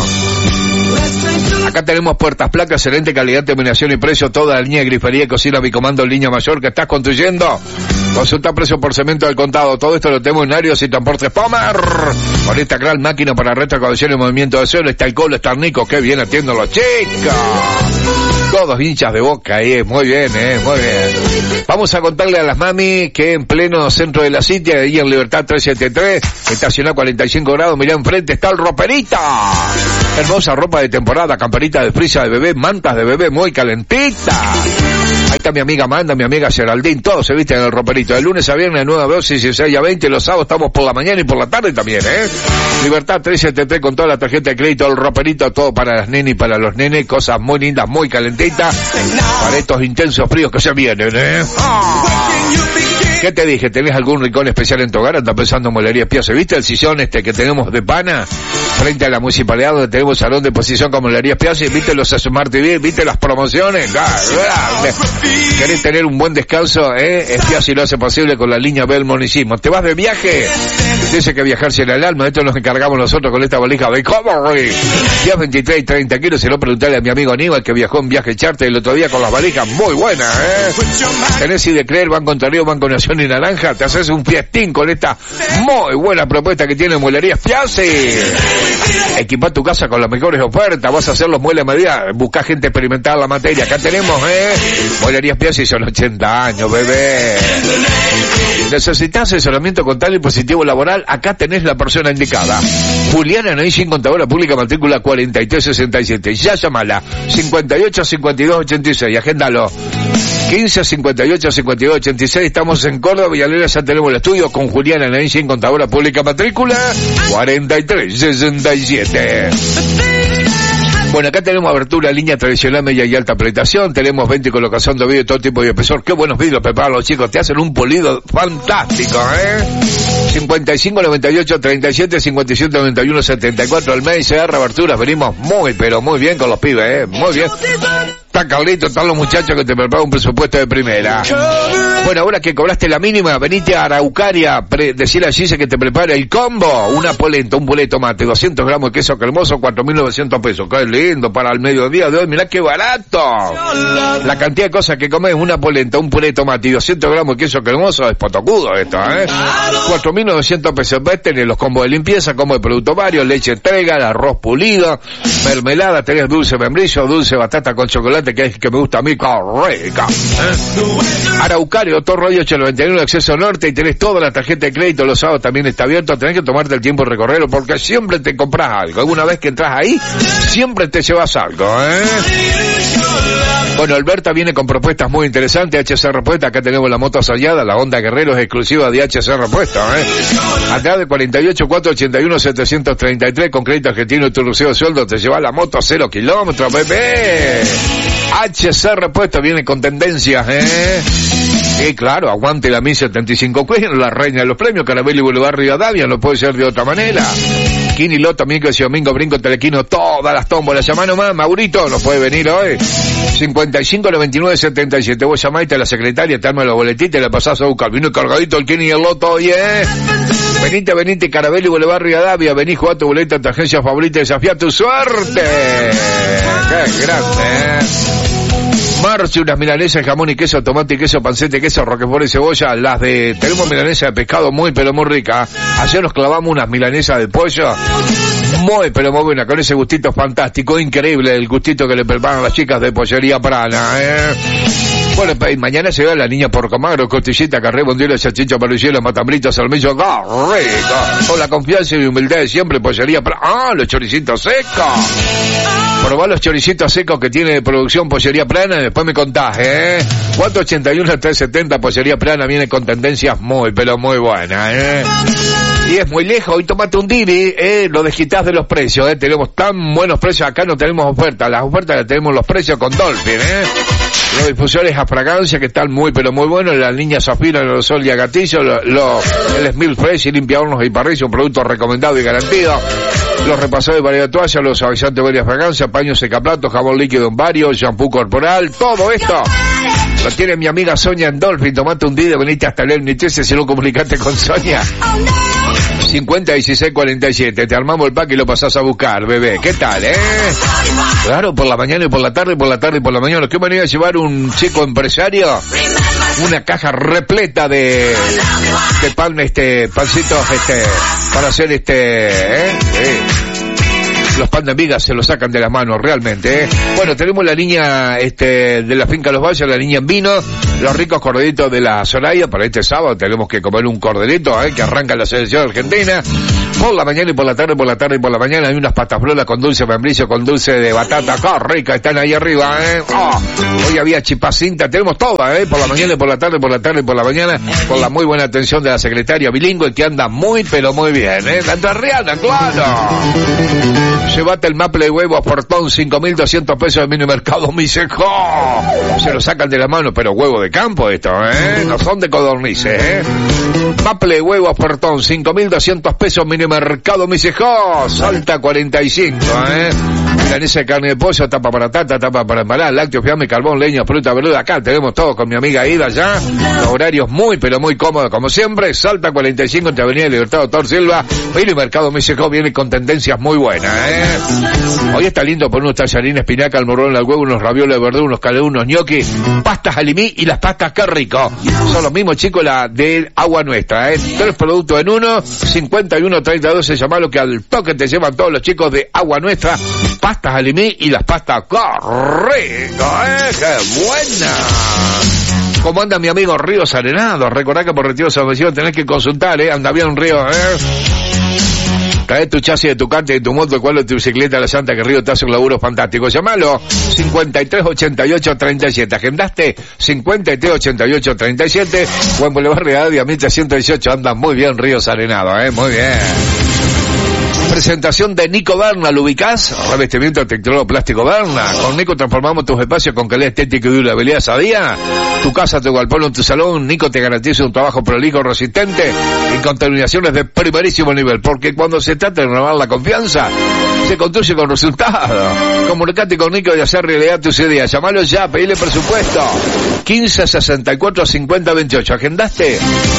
Speaker 2: Acá tenemos puertas, placas, excelente calidad, terminación y precio, toda la línea de grifería, cocina, bicomando, línea mayor que estás construyendo. Consulta precio por cemento del contado. Todo esto lo tenemos en Arios y Transportes Pomer. Con esta gran máquina para retroconversión y movimiento de suelo. Está el Colo, está el Nico. Qué bien atienden los chicos. Todos hinchas de Boca, muy bien, muy bien. Vamos a contarle a las mami que en pleno centro de la City, ahí en Libertad 373, estacionado 45 grados, mirá enfrente, está el Roperita. Hermosa ropa de temporada, camperita de frisa de bebé, mantas de bebé muy calentita. Ahí está mi amiga Amanda, mi amiga Geraldine, todos se visten en el Roperito. De lunes a viernes, de 9 a 12, 16 a 20, los sábados estamos por la mañana y por la tarde también, Libertad 373 con toda la tarjeta de crédito, el Roperito, todo para las nenas y para los nenes, cosas muy lindas, muy calentitas, para estos intensos fríos que se vienen, ¿Qué te dije? ¿Tenés algún rincón especial en tu hogar? Anda pensando en Molería Piazza. ¿Viste el sillón que tenemos de pana? Frente a la municipalidad donde tenemos salón de exposición con Molería Piazza. ¿Viste los Smart TV? ¿Viste las promociones? ¿Querés tener un buen descanso? Piazza lo hace posible con la línea Belmonisimo. ¿Te vas de viaje? Dice que viajar será el alma. Esto nos encargamos nosotros con esta valija de Covery. Días 23 y 30 kilos. Se lo preguntarle a mi amigo Aníbal, que viajó en viaje charter el otro día con las valijas muy buenas, Tenés si de creer, Banco Entre Ríos, Banco Nación y Naranja, te haces un fiestín con esta muy buena propuesta que tiene Mueblerías Piazza. Equipá tu casa con las mejores ofertas, vas a hacer los muebles a medida, buscá gente experimentada en la materia. Acá tenemos, Mueblerías Piazza y son 80 años, bebé. ¿Necesitas asesoramiento contable y positivo laboral? Acá tenés la persona indicada. Juliana Neishin, contadora pública, matrícula 4367. Ya llamala, 58 52 86, agéndalo. 15 58 52 86. Estamos en Córdoba, Villalera, ya tenemos el estudio con Juliana Neishin, contadora pública, matrícula 4367. Bueno, acá tenemos abertura, línea tradicional, media y alta prestación, tenemos 20 colocación de vidrio, todo tipo de espesor. Qué buenos vidrios preparan los chicos, te hacen un polido fantástico, 55 98 37 57 91 74, el mes de aberturas, venimos muy, pero muy bien con los pibes, muy bien. Está Carlito, están los muchachos que te preparan un presupuesto de primera. Bueno, ahora que cobraste la mínima, venite a Araucaria, decirle a Gise que te prepare el combo, una polenta, un puré de tomate, 200 gramos de queso cremoso, 4.900 pesos. Qué lindo para el mediodía de hoy, mirá qué barato. La cantidad de cosas que comes, una polenta, un puré de tomate y 200 gramos de queso cremoso, es potocudo esto, 4.900 pesos. Ves, tenés los combos de limpieza, combo de productos varios, leche entrega, arroz pulido, mermelada, tenés dulce membrillo, dulce batata con chocolate, que es que me gusta a mí, correcta. Araucaria, Torro 891, acceso norte, y tenés toda la tarjeta de crédito, los sábados también está abierto, tenés que tomarte el tiempo de recorrerlo, porque siempre te compras algo. Alguna vez que entras ahí, siempre te llevas algo, Bueno, Alberta viene con propuestas muy interesantes, HC Repuesta, acá tenemos la moto asallada, la Honda Guerrero es exclusiva de HC Repuesta, Atrás de 48 481 733, con crédito argentino y tu recibo de sueldo, te lleva la moto a 0 kilómetros, bebé. HC Repuesto viene con tendencias, Y claro, aguante la 1075 Queen, la reina de los premios, Carabelli Boulevard Rivadavia, no puede ser de otra manera. Kini Loto, miércoles y domingo, brinco, telequino, todas las tómbolas. Llamá nomás, Maurito, no puede venir hoy. 55 99 77. Vos llamaste a la secretaria, te arma los boletitos y la pasás a buscar. Vino cargadito el Kini y el Loto hoy, Venite, Carabelli Boulevard Rivadavia, vení, jugá tu boleta a tu agencia favorita y desafía tu suerte. Qué grande, Marche, unas milanesas, jamón y queso, tomate y queso, panceta y queso, roquefort y cebolla. Tenemos milanesa de pescado muy pero muy rica. Ayer nos clavamos unas milanesas de pollo muy pero muy buena, con ese gustito fantástico, increíble el gustito que le preparan las chicas de Pollería Prana, Bueno, mañana se ve la niña Porcomagro, costillita, carré, bondiola, chachicho, parrillero, matambrito, salmillo, rico. Con la confianza y humildad de siempre, Pollería Prana. Los choricitos secos. Probá los choricitos secos que tiene de producción Pollería Prana y después me contás, 481-370, Pollería Prana viene con tendencias muy, pero muy buenas, Y es muy lejos, hoy tomate un Didi, lo desquitás de los precios, tenemos tan buenos precios, acá no tenemos ofertas, las ofertas las tenemos los precios con Dolphin, Los difusores a fragancia que están muy pero muy buenos, la línea Zafiro, el aerosol y a gatillo, el Smil Fresh y limpia hornos y parrilla, un producto recomendado y garantido. Los repasadores de variedad de toalla, los suavizantes de varias fragancias, paños secaplatos, jabón líquido en varios, shampoo corporal, todo esto lo tiene mi amiga Sonia en Dolphin. Tomate un día, venite hasta el NTS, si no comunicate con Sonia. 50-16-47, te armamos el pack y lo pasás a buscar, bebé. ¿Qué tal, Claro, por la mañana y por la tarde, por la tarde y por la mañana. ¿Qué manera de llevar un chico empresario? Una caja repleta de pan, pancitos, para hacer los pan de migas se los sacan de las manos realmente, Bueno, tenemos la línea de la finca Los Valles, la línea en vino, los ricos corderitos de la Soraya. Para este sábado tenemos que comer un corderito, que arranca la selección argentina. Por la mañana y por la tarde, por la tarde y por la mañana hay unas pastas flolas con dulce membrillo, con dulce de batata, ¡qué rica! Están ahí arriba, Hoy había chipacinta, tenemos todas, por la mañana y por la tarde, por la tarde y por la mañana, con la muy buena atención de la secretaria bilingüe que anda muy pero muy bien, La entrerriana, claro. Llévate el maple de huevo a Portón, 5.200 pesos de mini mercado, mi seco. Se lo sacan de la mano, pero huevo de campo esto, no son de codornices, Maple de huevo a Portón, 5.200 pesos mini mercado, mi seco. Salta 45, Milanesa de carne de pollo, tapa para tata, tapa para embalar, lácteos, fiambre, carbón, leña, fruta, verdura. Acá tenemos todo con mi amiga Ida ya. Los horarios muy pero muy cómodos como siempre. Salta 45 entre Avenida Libertad Doctor Silva. Mini mercado, mi seco, viene con tendencias muy buenas, Hoy está lindo por unos tallarines, espinaca, almorrón al huevo, unos ravioles de verdura, unos caleunos, unos gnocchi, pastas alimí y las pastas qué rico. Son los mismos, chicos, la de Agua Nuestra, 3 productos en uno, 51-32, se llama lo que al toque te llevan todos los chicos de Agua Nuestra, pastas alimí y las pastas qué rico, qué buena. ¿Cómo anda mi amigo Ríos Arenados? Recordá que por Retiro San Francisco tenés que consultar, anda bien Río, Trae tu chasis de tu cante, de tu moto, de cual de tu bicicleta, la Santa, que Río te hace un laburo fantástico. Llámalo, 53-88-37. ¿Agendaste? 53-88-37. O en Boulevard Real, 1318. Andan muy bien, Ríos Arenados, muy bien. Presentación de Nico Berna, ¿lo ubicás? Revestimiento tecnológico plástico Berna. Con Nico transformamos tus espacios con calidad estética y durabilidad sabía. Tu casa, tu galpón, tu salón, Nico te garantiza un trabajo prolijo, resistente y con terminaciones de primerísimo nivel. Porque cuando se trata de renovar la confianza, se construye con resultados. Comunicate con Nico y hacer realidad tus ideas. Llamalo ya, pedile presupuesto. 1564-5028. ¿Agendaste?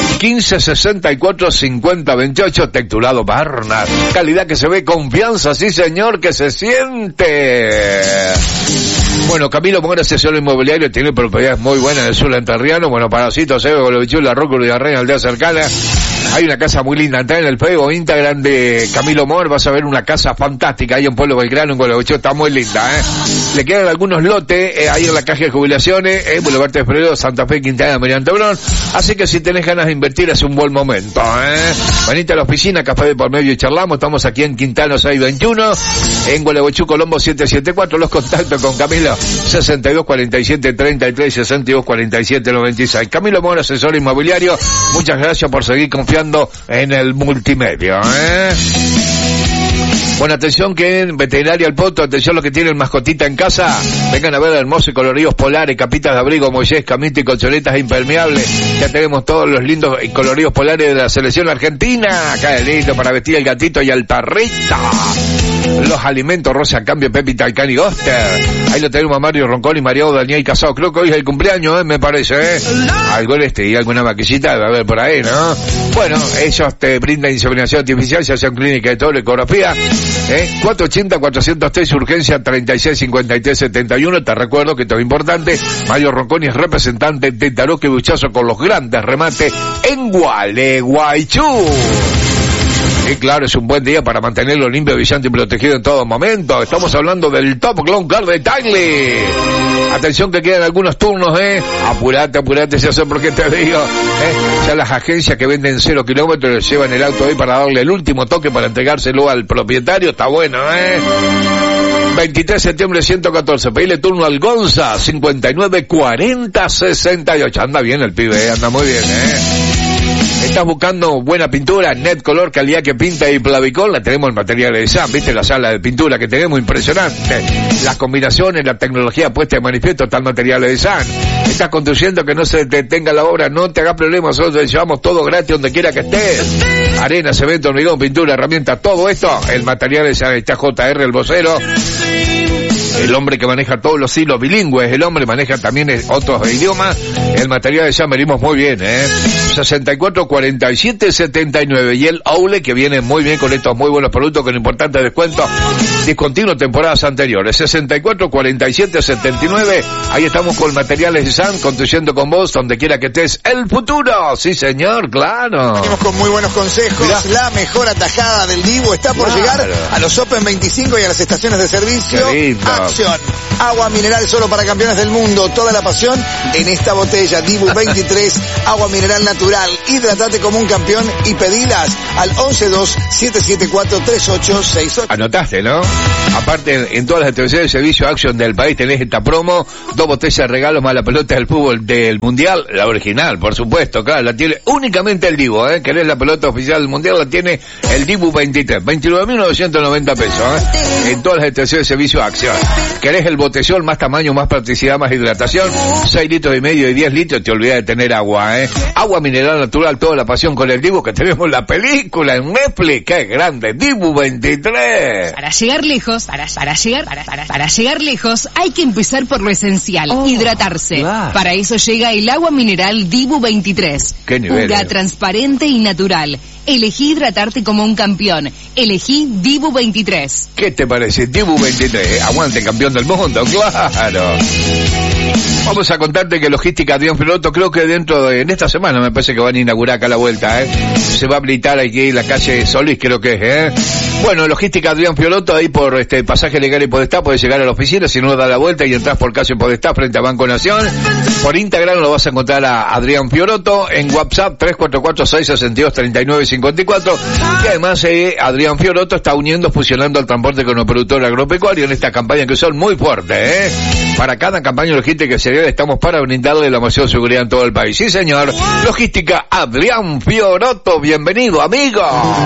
Speaker 2: 1564-5028. Tectulado Berna. Calidad que se ve, confianza, sí señor, que se siente. Bueno, Camilo Mora, asesor inmobiliario, tiene propiedades muy buenas en el sur entrerriano. Bueno, Parasitos, Golovichú, La Roca, y Arrey, aldea cercana. Hay una casa muy linda. Entra en el Facebook Instagram de Camilo Mora, vas a ver una casa fantástica ahí en Pueblo Belgrano, en Golovichú, está muy linda, Le quedan algunos lotes ahí en la caja de jubilaciones, Boulevard de Febrero, Santa Fe, Quintana, Meriante Brón. Así que si tenés ganas de invertir, es un buen momento, Venite a la oficina, café de por medio y charlamos. Estamos aquí en Quintana 621, en Gualeguaychú, Colombo 774. Los contactos con Camilo, 6247-33, 6247-96. Camilo Mora, asesor inmobiliario. Muchas gracias por seguir confiando en el multimedia, Bueno, atención que en Veterinaria El Poto, atención los que tienen mascotita en casa, vengan a ver hermosos coloridos polares, capitas de abrigo, mollés, camitas y colchonetas impermeables. Ya tenemos todos los lindos coloridos polares de la selección argentina. Acá es lindo para vestir al gatito y al perrito. Los alimentos Rosa Cambio, Pepita, Alcán y Oster. Ahí lo tenemos a Mario Roncón y Mariano Daniel Casado. Creo que hoy es el cumpleaños, me parece, Algo y alguna maquillita debe haber por ahí, ¿no? Bueno, ellos te brindan inseminación artificial, ya sea en clínica de todo, ecografía, 480-403, urgencia 3653-71. Te recuerdo que todo es importante. Mario Ronconi es representante de Taroque Buchazo con los grandes remates en Gualeguaychú. Y claro, es un buen día para mantenerlo limpio, brillante y protegido en todo momento. Estamos hablando del Top Clown Car de Tagli. Atención que quedan algunos turnos, Apurate, ya sé por qué te digo, Ya las agencias que venden 0 kilómetros llevan el auto hoy para darle el último toque para entregárselo al propietario. Está bueno, 23 de septiembre 114. Pedile turno al Gonza, 594068. Anda bien el pibe, anda muy bien, ¿Estás buscando buena pintura? Net Color, calidad que pinta y Plavicol. La tenemos en materiales de SAM, ¿viste? La sala de pintura que tenemos, impresionante. Las combinaciones, la tecnología puesta de manifiesto, está en materiales de SAM. Estás construyendo, que no se detenga la obra, no te hagas problemas, nosotros te llevamos todo gratis donde quiera que estés. Arena, cemento, hormigón, pintura, herramientas, todo esto. El material de SAM, está JR, el vocero. El hombre que maneja todos los hilos bilingües, el hombre maneja también otros idiomas. El material de ya venimos muy bien, 64, 47, 79. Y el Aule, que viene muy bien con estos muy buenos productos con importantes descuentos. Discontinuo temporadas anteriores. 64, 47, 79. Ahí estamos con materiales de SAN, construyendo con vos, donde quiera que estés, el futuro. Sí, señor, claro.
Speaker 3: Venimos con muy buenos consejos. Mirá. La mejor atajada del Dibu está por llegar a los Open 25 y a las estaciones de servicio. Acción. Agua mineral solo para campeones del mundo. Toda la pasión en esta botella. Dibu 23. Agua mineral natural. Hidratate como un campeón y pedilas al 112-774-3868.
Speaker 2: Anotaste, ¿no? Aparte, en todas las estaciones de servicio Action del país tenés esta promo. 2 botellas de regalos más la pelota del fútbol del mundial. La original, por supuesto, claro. La tiene únicamente el Dibu, Querés la pelota oficial del mundial, la tiene el Dibu 23. 29.990 pesos, En todas las estaciones de servicio Action. ¿Querés el botellón, más tamaño, más practicidad, más hidratación? 6 litros y medio y 10 litros, te olvidás de tener agua, Agua mineral natural, toda la pasión con el Dibu, que tenemos la película en Netflix, ¡qué grande! Dibu 23.
Speaker 4: Para llegar lejos, para llegar lejos, hay que empezar por lo esencial, hidratarse. Claro. Para eso llega el agua mineral Dibu 23.
Speaker 2: ¿Qué nivel?
Speaker 4: Pura, transparente y natural. Elegí hidratarte como un campeón. Elegí Dibu 23.
Speaker 2: ¿Qué te parece? Dibu 23. Aguante, campeón del mundo, claro. Vamos a contarte que Logística Adrián Fiorotto, creo que en esta semana me parece que van a inaugurar acá la vuelta, Se va a habilitar aquí en la calle Solís, creo que es, Bueno, Logística Adrián Fiorotto, ahí por Pasaje Legal y Podestá, puedes llegar a la oficina, si no da la vuelta y entras por calle Podestá frente a Banco Nación. Por Instagram lo vas a encontrar a Adrián Fiorotto, en WhatsApp 344-662-3954, y además Adrián Fiorotto está fusionando el transporte con el productor agropecuario en esta campaña que son muy fuertes, Para cada campaña logística que se estamos para brindarle la mayor seguridad en todo el país. Sí, señor. Logística Adrián Fiorotto, bienvenido, amigo.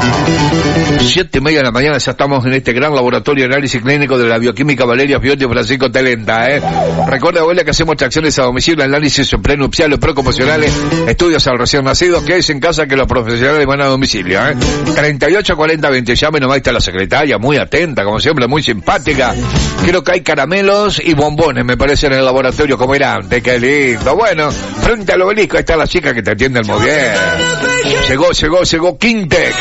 Speaker 2: 7:30 de la mañana, ya estamos en este gran laboratorio de análisis clínico de la bioquímica Valeria Fiotti y Francisco Telenta, Recuerda, abuela, que hacemos extracciones a domicilio, análisis prenupciales, preocupacionales, estudios al recién nacido, que es en casa que los profesionales van a domicilio, 384020, llame nomás, está la secretaria, muy atenta, como siempre, muy simpática. Creo que hay caramelos y bombones, me parece, en el laboratorio, como era antes. Qué lindo. Bueno, frente al obelisco, ahí está la chica que te atiende muy bien. Llegó Quintec.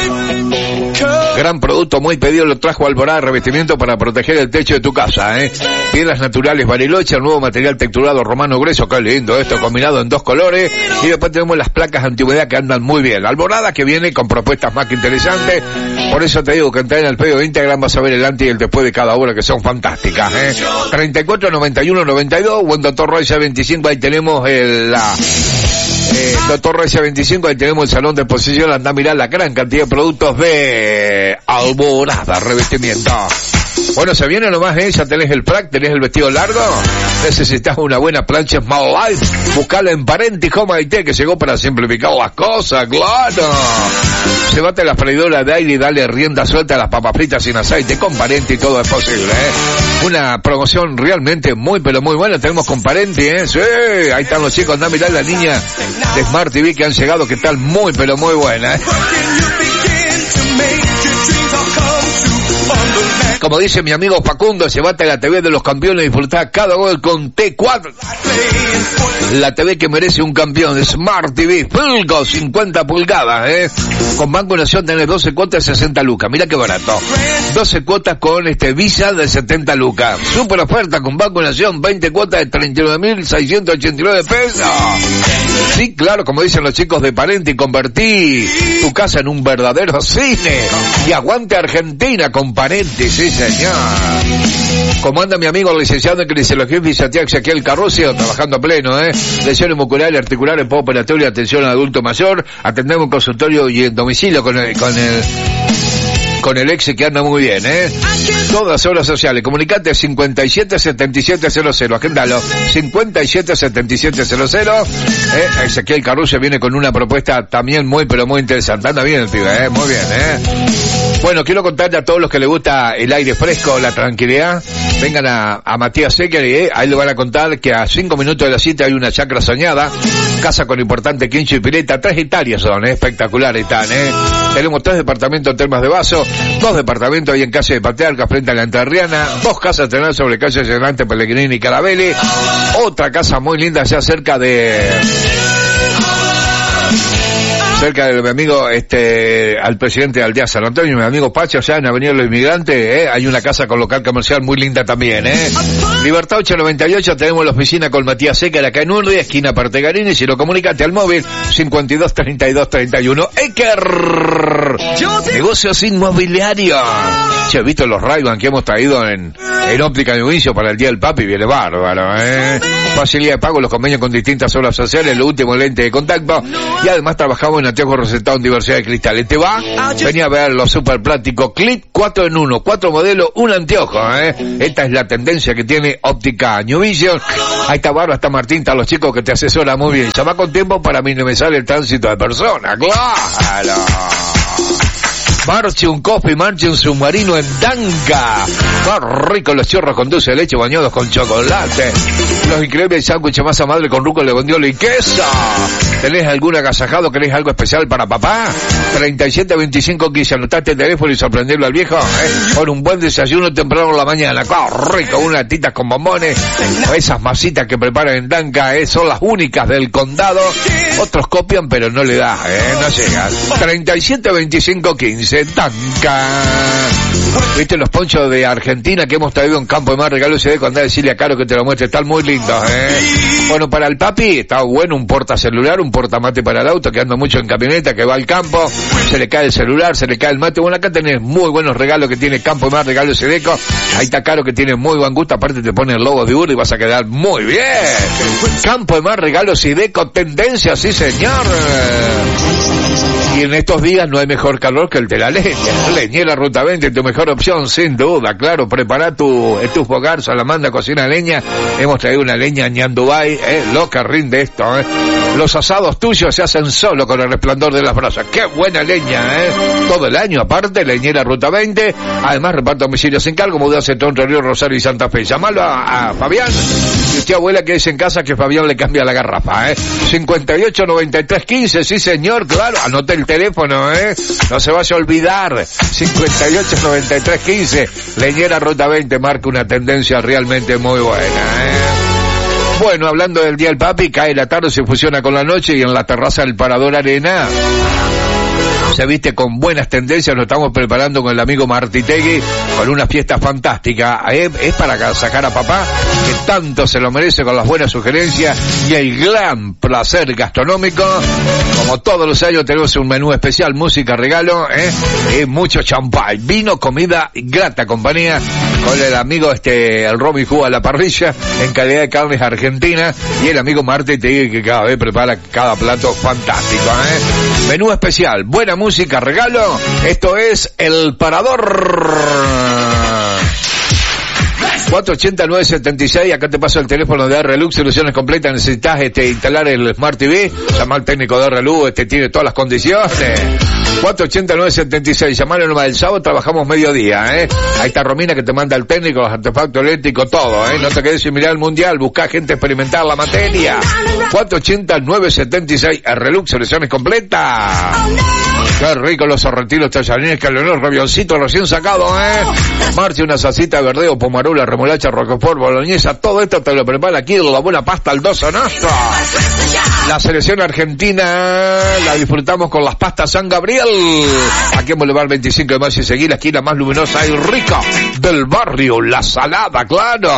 Speaker 2: Gran producto, muy pedido, lo trajo Alborada, revestimiento para proteger el techo de tu casa, Piedras naturales Bariloche, el nuevo material texturado romano grueso, qué lindo esto, combinado en 2 colores. Y después tenemos las placas antigüedad que andan muy bien. Alborada, que viene con propuestas más que interesantes. Por eso te digo que entra en el pedido de Instagram, vas a ver el antes y el después de cada obra, que son fantásticas, 34 91 92, buen Doctor Royce 25, ahí tenemos Doctor Royce 25, ahí tenemos el salón de exposición, anda a mirar la gran cantidad de productos de Alborada, revestimiento. Bueno, se viene nomás, ya tenés el frac, tenés el vestido largo, necesitas una buena plancha Small Life, buscala en Parenti Home Haití, que llegó para simplificar las cosas, claro. Llévate la freidora de aire y dale rienda suelta a las papas fritas sin aceite, con Parenti todo es posible, Una promoción realmente muy, pero muy buena tenemos con Parenti, Sí, ahí están los chicos, anda a mirar la niña de Smart TV que han llegado, que están muy, pero muy buena, Como dice mi amigo Facundo, llévate la TV de los campeones y disfrutá cada gol con T4. La TV que merece un campeón, Smart TV, Fulgo, 50 pulgadas, Con Banco Nación tenés 12 cuotas de 60 lucas, mira qué barato. 12 cuotas con Visa de 70 lucas. Super oferta con Banco Nación, 20 cuotas de 39.689 pesos. Sí, claro, como dicen los chicos de Parenti, convertí tu casa en un verdadero cine. Y aguante Argentina con Parenti, sí señor. Como anda mi amigo el licenciado en kinesiología y fisiatría Ezequiel Carrucio, trabajando a pleno, lesiones musculares, articulares, postoperatorio, atención al adulto mayor, atendemos en consultorio y en domicilio con el ex que anda muy bien, Todas obras sociales. Comunicate 577700. Agendalo. 577700. Ezequiel Carrucio viene con una propuesta también muy, pero muy interesante. Anda bien el pibe, muy bien, Bueno, quiero contarle a todos los que les gusta el aire fresco, la tranquilidad. Vengan a Matías Sequer, ahí le van a contar que a 5 minutos de la cita hay una chacra soñada. Casa con importante quincho y pileta. 3 hectáreas son, espectaculares están, Tenemos 3 departamentos en Termas de Vaso, 2 departamentos ahí en calle de Patriarca frente a la Entrerriana, 2 casas terrenales sobre calle Llenante, Pellegrini y Carabelli, otra casa muy linda ya cerca de mi amigo, al presidente de Aldea San Antonio, mi amigo Pacho, allá en Avenida Los Inmigrantes, hay una casa con local comercial muy linda también, Libertad 898, tenemos la oficina con Matías Sequer acá en Urdi, esquina Partegarini, si lo comunicate al móvil, 523231. Eker, negocios inmobiliarios. Che, he visto los Ray-Ban que hemos traído en Óptica de Inicio para el Día del Papi, viene bárbaro, Facilidad de pago, los convenios con distintas obras sociales, lo último lente de contacto, y además trabajamos en anteojos recetados en diversidad de cristales. ¿Te va? Venía a ver los super plásticos Clip 4 en 1, 4 modelos, un anteojo, Esta es la tendencia que tiene Óptica New Vision. Ahí está Barba, está Martín, están los chicos que te asesoran muy bien. Llama con tiempo para minimizar el tránsito de personas. ¡Claro! Marche un coffee, marche un submarino en Danca. Más rico los chorros con dulce de leche bañados con chocolate. Los increíbles sándwiches masa madre con rúcula, bondiola y queso. ¿Tenés algún agasajado? ¿Querés algo especial para papá? 372515. Anotate el teléfono y sorprenderlo al viejo, Con un buen desayuno temprano en la mañana. Rico, unas titas con bombones. Esas masitas que preparan en Danca, son las únicas del condado. Otros copian, pero no le da, no llega. 372515. Danca. ¿Viste los ponchos de Argentina que hemos traído en Campo de Mar? Regalo CD, andá a decirle a Caro que te lo muestre. Están muy lindos, Bueno, para el papi está bueno un portacelular, un portamate para el auto, que anda mucho en camioneta, que va al campo, se le cae el celular, se le cae el mate. Bueno, acá tenés muy buenos regalos que tiene Campo de Mar, Regalo Sedeco. Ahí está Caro que tiene muy buen gusto, aparte te pone el logo de Urdi y vas a quedar muy bien. Campo de Mar, Regalo Sedeco, tendencia, sí señor. Y en estos días no hay mejor calor que el de la leña. Leñera Ruta 20, tu mejor opción, sin duda, claro. Prepara tu hogar, salamandra, cocina leña. Hemos traído una leña Ñandubay, lo que rinde esto, Los asados tuyos se hacen solo con el resplandor de las brasas. ¡Qué buena leña, Todo el año, aparte, Leñera Ruta 20. Además, reparto domicilio sin cargo, mudanza entre Entre Ríos, Rosario y Santa Fe. Llamalo a Fabián. Y usted, abuela, que dice en casa que Fabián le cambia la garrafa, 589315, sí señor, claro. Anote el teléfono, no se vaya a olvidar. 589315. Leñera Ruta 20 marca una tendencia realmente muy buena, Bueno, hablando del Día del Papi, cae la tarde, se fusiona con la noche y en la terraza del Parador Arena se viste con buenas tendencias. Nos estamos preparando con el amigo Martitegui con una fiesta fantástica. Es para sacar a papá, que tanto se lo merece, con las buenas sugerencias y el gran placer gastronómico. Como todos los años tenemos un menú especial, música, regalo, mucho champán, vino, comida y grata compañía con el amigo el Romy Jugo a la parrilla en calidad de carnes argentinas, y el amigo Martitegui que cada vez prepara cada plato fantástico, Menú especial, buena música, regalo. Esto es El Parador. 480-976, acá te paso el teléfono de R-Lux, soluciones completas. Necesitas instalar el Smart TV, llama al técnico de R-Lux, tiene todas las condiciones. 480-976, llamalo nomás. El sábado trabajamos mediodía, Ahí está Romina que te manda el técnico, los artefactos eléctricos, todo, No te quedes sin mirar el mundial, busca gente experimentar la materia. 480-976. Relux, selecciones completas. Qué rico los sorrentinos tallarines, calonero, rabioncito recién sacado, Marche, una salsita de verdeo, pomarula, remolacha, roquefort, boloñesa, todo esto te lo prepara aquí la buena pasta al Dos Nostro. La selección argentina la disfrutamos con las pastas San Gabriel. Aquí en Boulevard 25 de Mayo y seguir la esquina más luminosa y rica del barrio, La Salada, claro.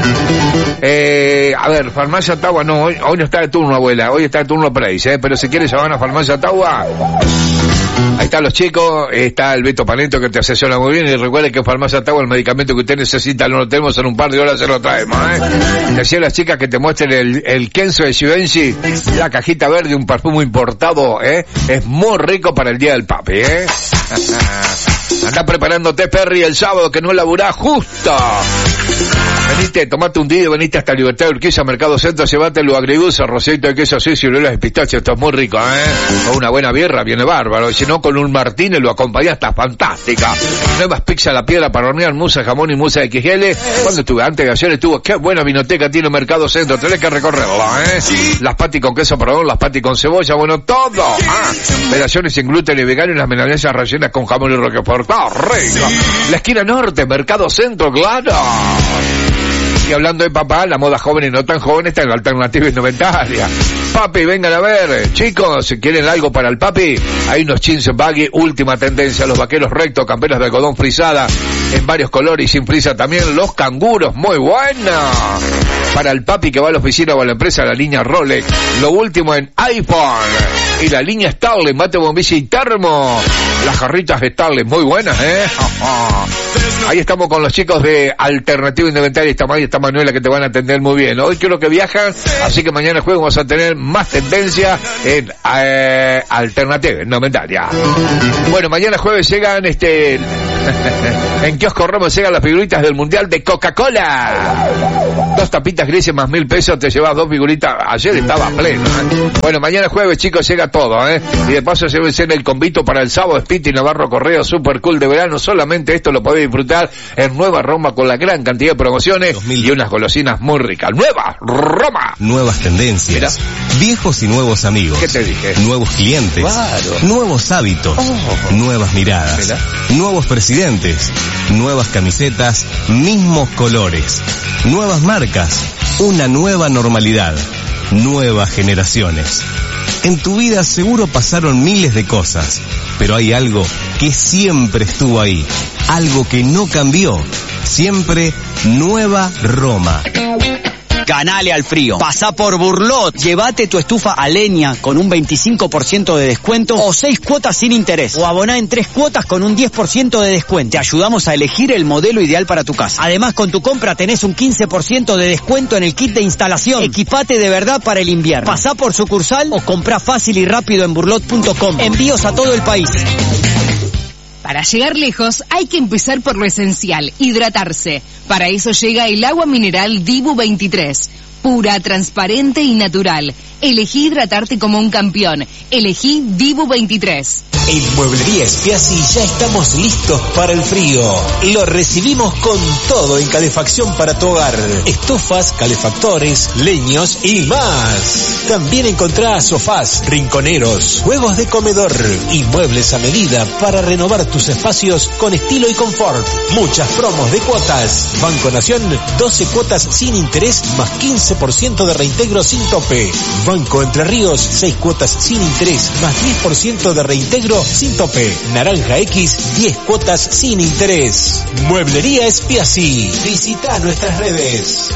Speaker 2: A ver, Farmacia Taua, no, hoy no está de turno, abuela, hoy está de turno Preis, pero si quieres llamar a Farmacia Taua. Ahí están los chicos, está el Beto Paneto que te asesora muy bien, y recuerde que en Farmacia Taua el medicamento que usted necesita no lo tenemos, en un par de horas se lo traemos, Decía a las chicas que te muestren el Kenzo de Givenchy, la cajita verde, un perfume importado, es muy rico para el día del papi, Andá preparándote, Perry, el sábado que no laburás justo. Venite, tomate un día y venite hasta Libertad de Urquiza, Mercado Centro, llévate lo agridulce, arrocito de queso así, ciruelas de pistacho, esto es muy rico, Con una buena birra viene bárbaro, y si no con un Martínez lo acompañás, está fantástica. Nuevas pizza a la piedra para hornear, musa, jamón y musa de XL. Cuando estuve antes de ayer estuvo, qué buena vinoteca tiene Mercado Centro, tenés que recorrerla, Las patis con queso perdón, las patis con cebolla, bueno, todo. Pelaciones sin gluten y vegano y las milanesas rellenas con jamón y roquefort, rico. La esquina norte, Mercado Centro, claro. Y hablando de papá, la moda joven y no tan joven está en la alternativa indumentaria. Papi, vengan a ver. Chicos, si quieren algo para el papi, hay unos jeans baggy, última tendencia, los vaqueros rectos, camperas de algodón frisada, en varios colores y sin frisa también, los canguros, muy buenos. Para el papi que va a la oficina o a la empresa, la línea Rolex, lo último en iPhone. Y la línea Starling, mate, bombilla y termo. Las jarritas de Starling, muy buenas, Ahí estamos con los chicos de Alternativa Indumentaria. Está Manuela que te van a atender muy bien. Hoy creo que viajan, así que mañana jueves vamos a tener más tendencia en Alternativa Indumentaria. Bueno, mañana jueves llegan en Kiosco Ramos llegan las figuritas del Mundial de Coca-Cola. 2 tapitas grises más 1.000 pesos, te llevas 2 figuritas. Ayer estaba pleno, Bueno, mañana jueves, chicos, llega todo, Y de paso se en el convito para el sábado, Spiti Navarro Correo, super cool de verano. Solamente esto lo podés disfrutar en Nueva Roma con la gran cantidad de promociones 2000. Y unas golosinas muy ricas. ¡Nueva Roma!
Speaker 5: Nuevas tendencias. Mirá. Viejos y nuevos amigos.
Speaker 2: ¿Qué te dije?
Speaker 5: Nuevos clientes.
Speaker 2: Claro.
Speaker 5: Nuevos hábitos. Nuevas miradas. Mirá. Nuevos presidentes. Nuevas camisetas. Mismos colores. Nuevas marcas. Una nueva normalidad. Nuevas generaciones. En tu vida seguro pasaron miles de cosas, pero hay algo que siempre estuvo ahí, algo que no cambió, siempre Nueva Roma.
Speaker 6: Ganale al frío. Pasá por Burlot. Llévate tu estufa a leña con un 25% de descuento o 6 cuotas sin interés. O aboná en 3 cuotas con un 10% de descuento. Te ayudamos a elegir el modelo ideal para tu casa. Además, con tu compra tenés un 15% de descuento en el kit de instalación. Equipate de verdad para el invierno. Pasá por sucursal o comprá fácil y rápido en burlot.com. Envíos a todo el país.
Speaker 4: Para llegar lejos hay que empezar por lo esencial, hidratarse. Para eso llega el agua mineral Dibu 23. Pura, transparente y natural. Elegí hidratarte como un campeón. Elegí Dibu 23.
Speaker 7: En Mueblería Spiazzi ya estamos listos para el frío. Lo recibimos con todo en calefacción para tu hogar. Estufas, calefactores, leños y más. También encontrá sofás, rinconeros, juegos de comedor y muebles a medida para renovar tus espacios con estilo y confort. Muchas promos de cuotas. Banco Nación, 12 cuotas sin interés más 15% de reintegro sin tope. Banco Entre Ríos, 6 cuotas sin interés más 10% de reintegro sin tope. Naranja X, 10 cuotas sin interés. Mueblería Spiazzi. Visita nuestras redes.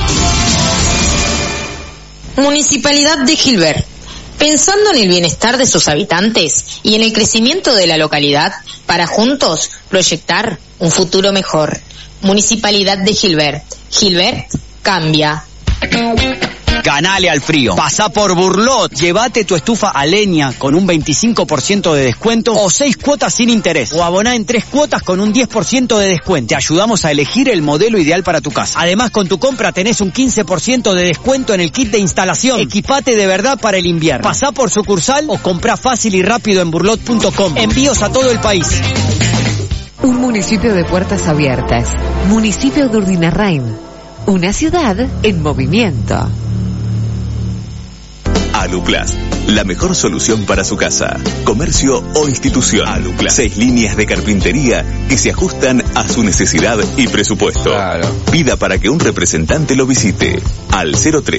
Speaker 8: Municipalidad de Gilbert. Pensando en el bienestar de sus habitantes y en el crecimiento de la localidad, para juntos proyectar un futuro mejor. Municipalidad de Gilbert. Gilbert cambia.
Speaker 6: Ganale al frío. Pasá por Burlot. Llévate tu estufa a leña con un 25% de descuento o 6 cuotas sin interés. O aboná en 3 cuotas con un 10% de descuento. Te ayudamos a elegir el modelo ideal para tu casa. Además, con tu compra tenés un 15% de descuento en el kit de instalación. Equipate de verdad para el invierno. Pasá por sucursal o comprá fácil y rápido en burlot.com. Envíos a todo el país.
Speaker 9: Un municipio de puertas abiertas. Municipio de Urdinarrain. Una ciudad en movimiento.
Speaker 10: Aluplast, la mejor solución para su casa, comercio o institución. Aluplast, 6 líneas de carpintería que se ajustan a su necesidad y presupuesto.
Speaker 2: Claro.
Speaker 10: Pida para que un representante lo visite al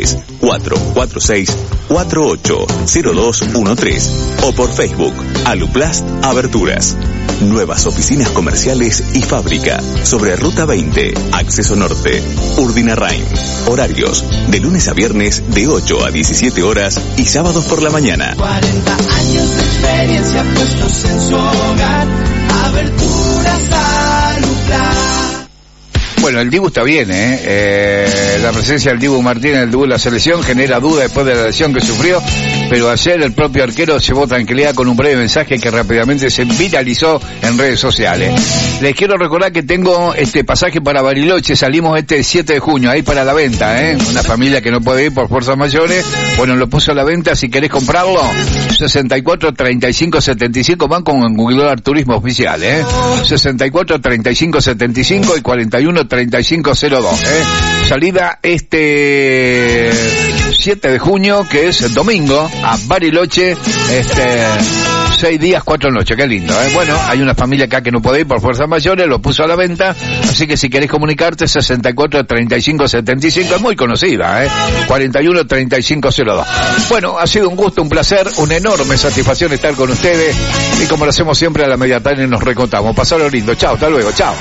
Speaker 10: 03-446-480213 o por Facebook Aluplast Aberturas. Nuevas oficinas comerciales y fábrica sobre Ruta 20, Acceso Norte, Urdinarrain. Horarios de lunes a viernes de 8 a 17 horas y sábados por la mañana.
Speaker 11: 40 años de experiencia puestos en su hogar. Aberturas Aluplast.
Speaker 2: Bueno, el Dibu está bien, la presencia del Dibu Martínez, el Dibu de la selección, genera duda después de la lesión que sufrió, pero ayer el propio arquero llevó tranquilidad con un breve mensaje que rápidamente se viralizó en redes sociales. Les quiero recordar que tengo este pasaje para Bariloche, salimos este 7 de junio, ahí para la venta, una familia que no puede ir por fuerzas mayores, bueno, lo puso a la venta, si querés comprarlo, 64 35 75, van con Google Turismo Oficial, 64 35 75 y 41 3502, salida este 7 de junio, que es domingo, a Bariloche, 6 días, 4 noches, qué lindo, Bueno, hay una familia acá que no puede ir por fuerzas mayores, lo puso a la venta, así que si querés comunicarte, 64 35 75, es muy conocida, 41 3502. Bueno, ha sido un gusto, un placer, una enorme satisfacción estar con ustedes, y como lo hacemos siempre a la media tarde nos recontamos. Pasalo lindo, chao, hasta luego, chao.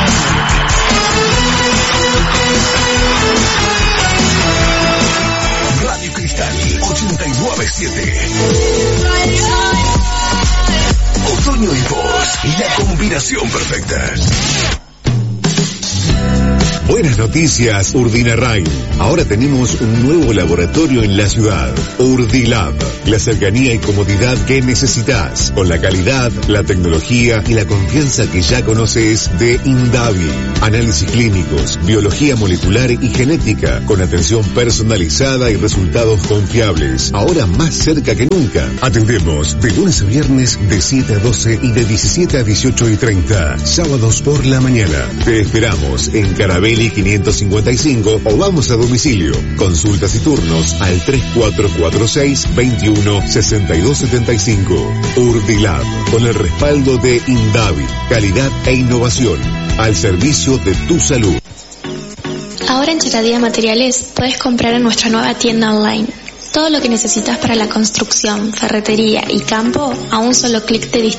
Speaker 1: Radio Cristal 89.7. Otoño y voz, la combinación perfecta. Buenas noticias, Urdinarrain. Ahora tenemos un nuevo laboratorio en la ciudad, Urdilab. La cercanía y comodidad que necesitas, con la calidad, la tecnología y la confianza que ya conoces de Indavi. Análisis clínicos, biología molecular y genética, con atención personalizada y resultados confiables. Ahora más cerca que nunca. Atendemos de lunes a viernes de 7 a 12 y de 17 a 18:30. Sábados por la mañana. Te esperamos en Carabelli 555 o vamos a domicilio. Consultas y turnos al 3446-216275. Urdilab, con el respaldo de Indavi, calidad e innovación, al servicio de tu salud.
Speaker 12: Ahora en Charadía Materiales puedes comprar en nuestra nueva tienda online. Todo lo que necesitas para la construcción, ferretería y campo a un solo clic de distancia.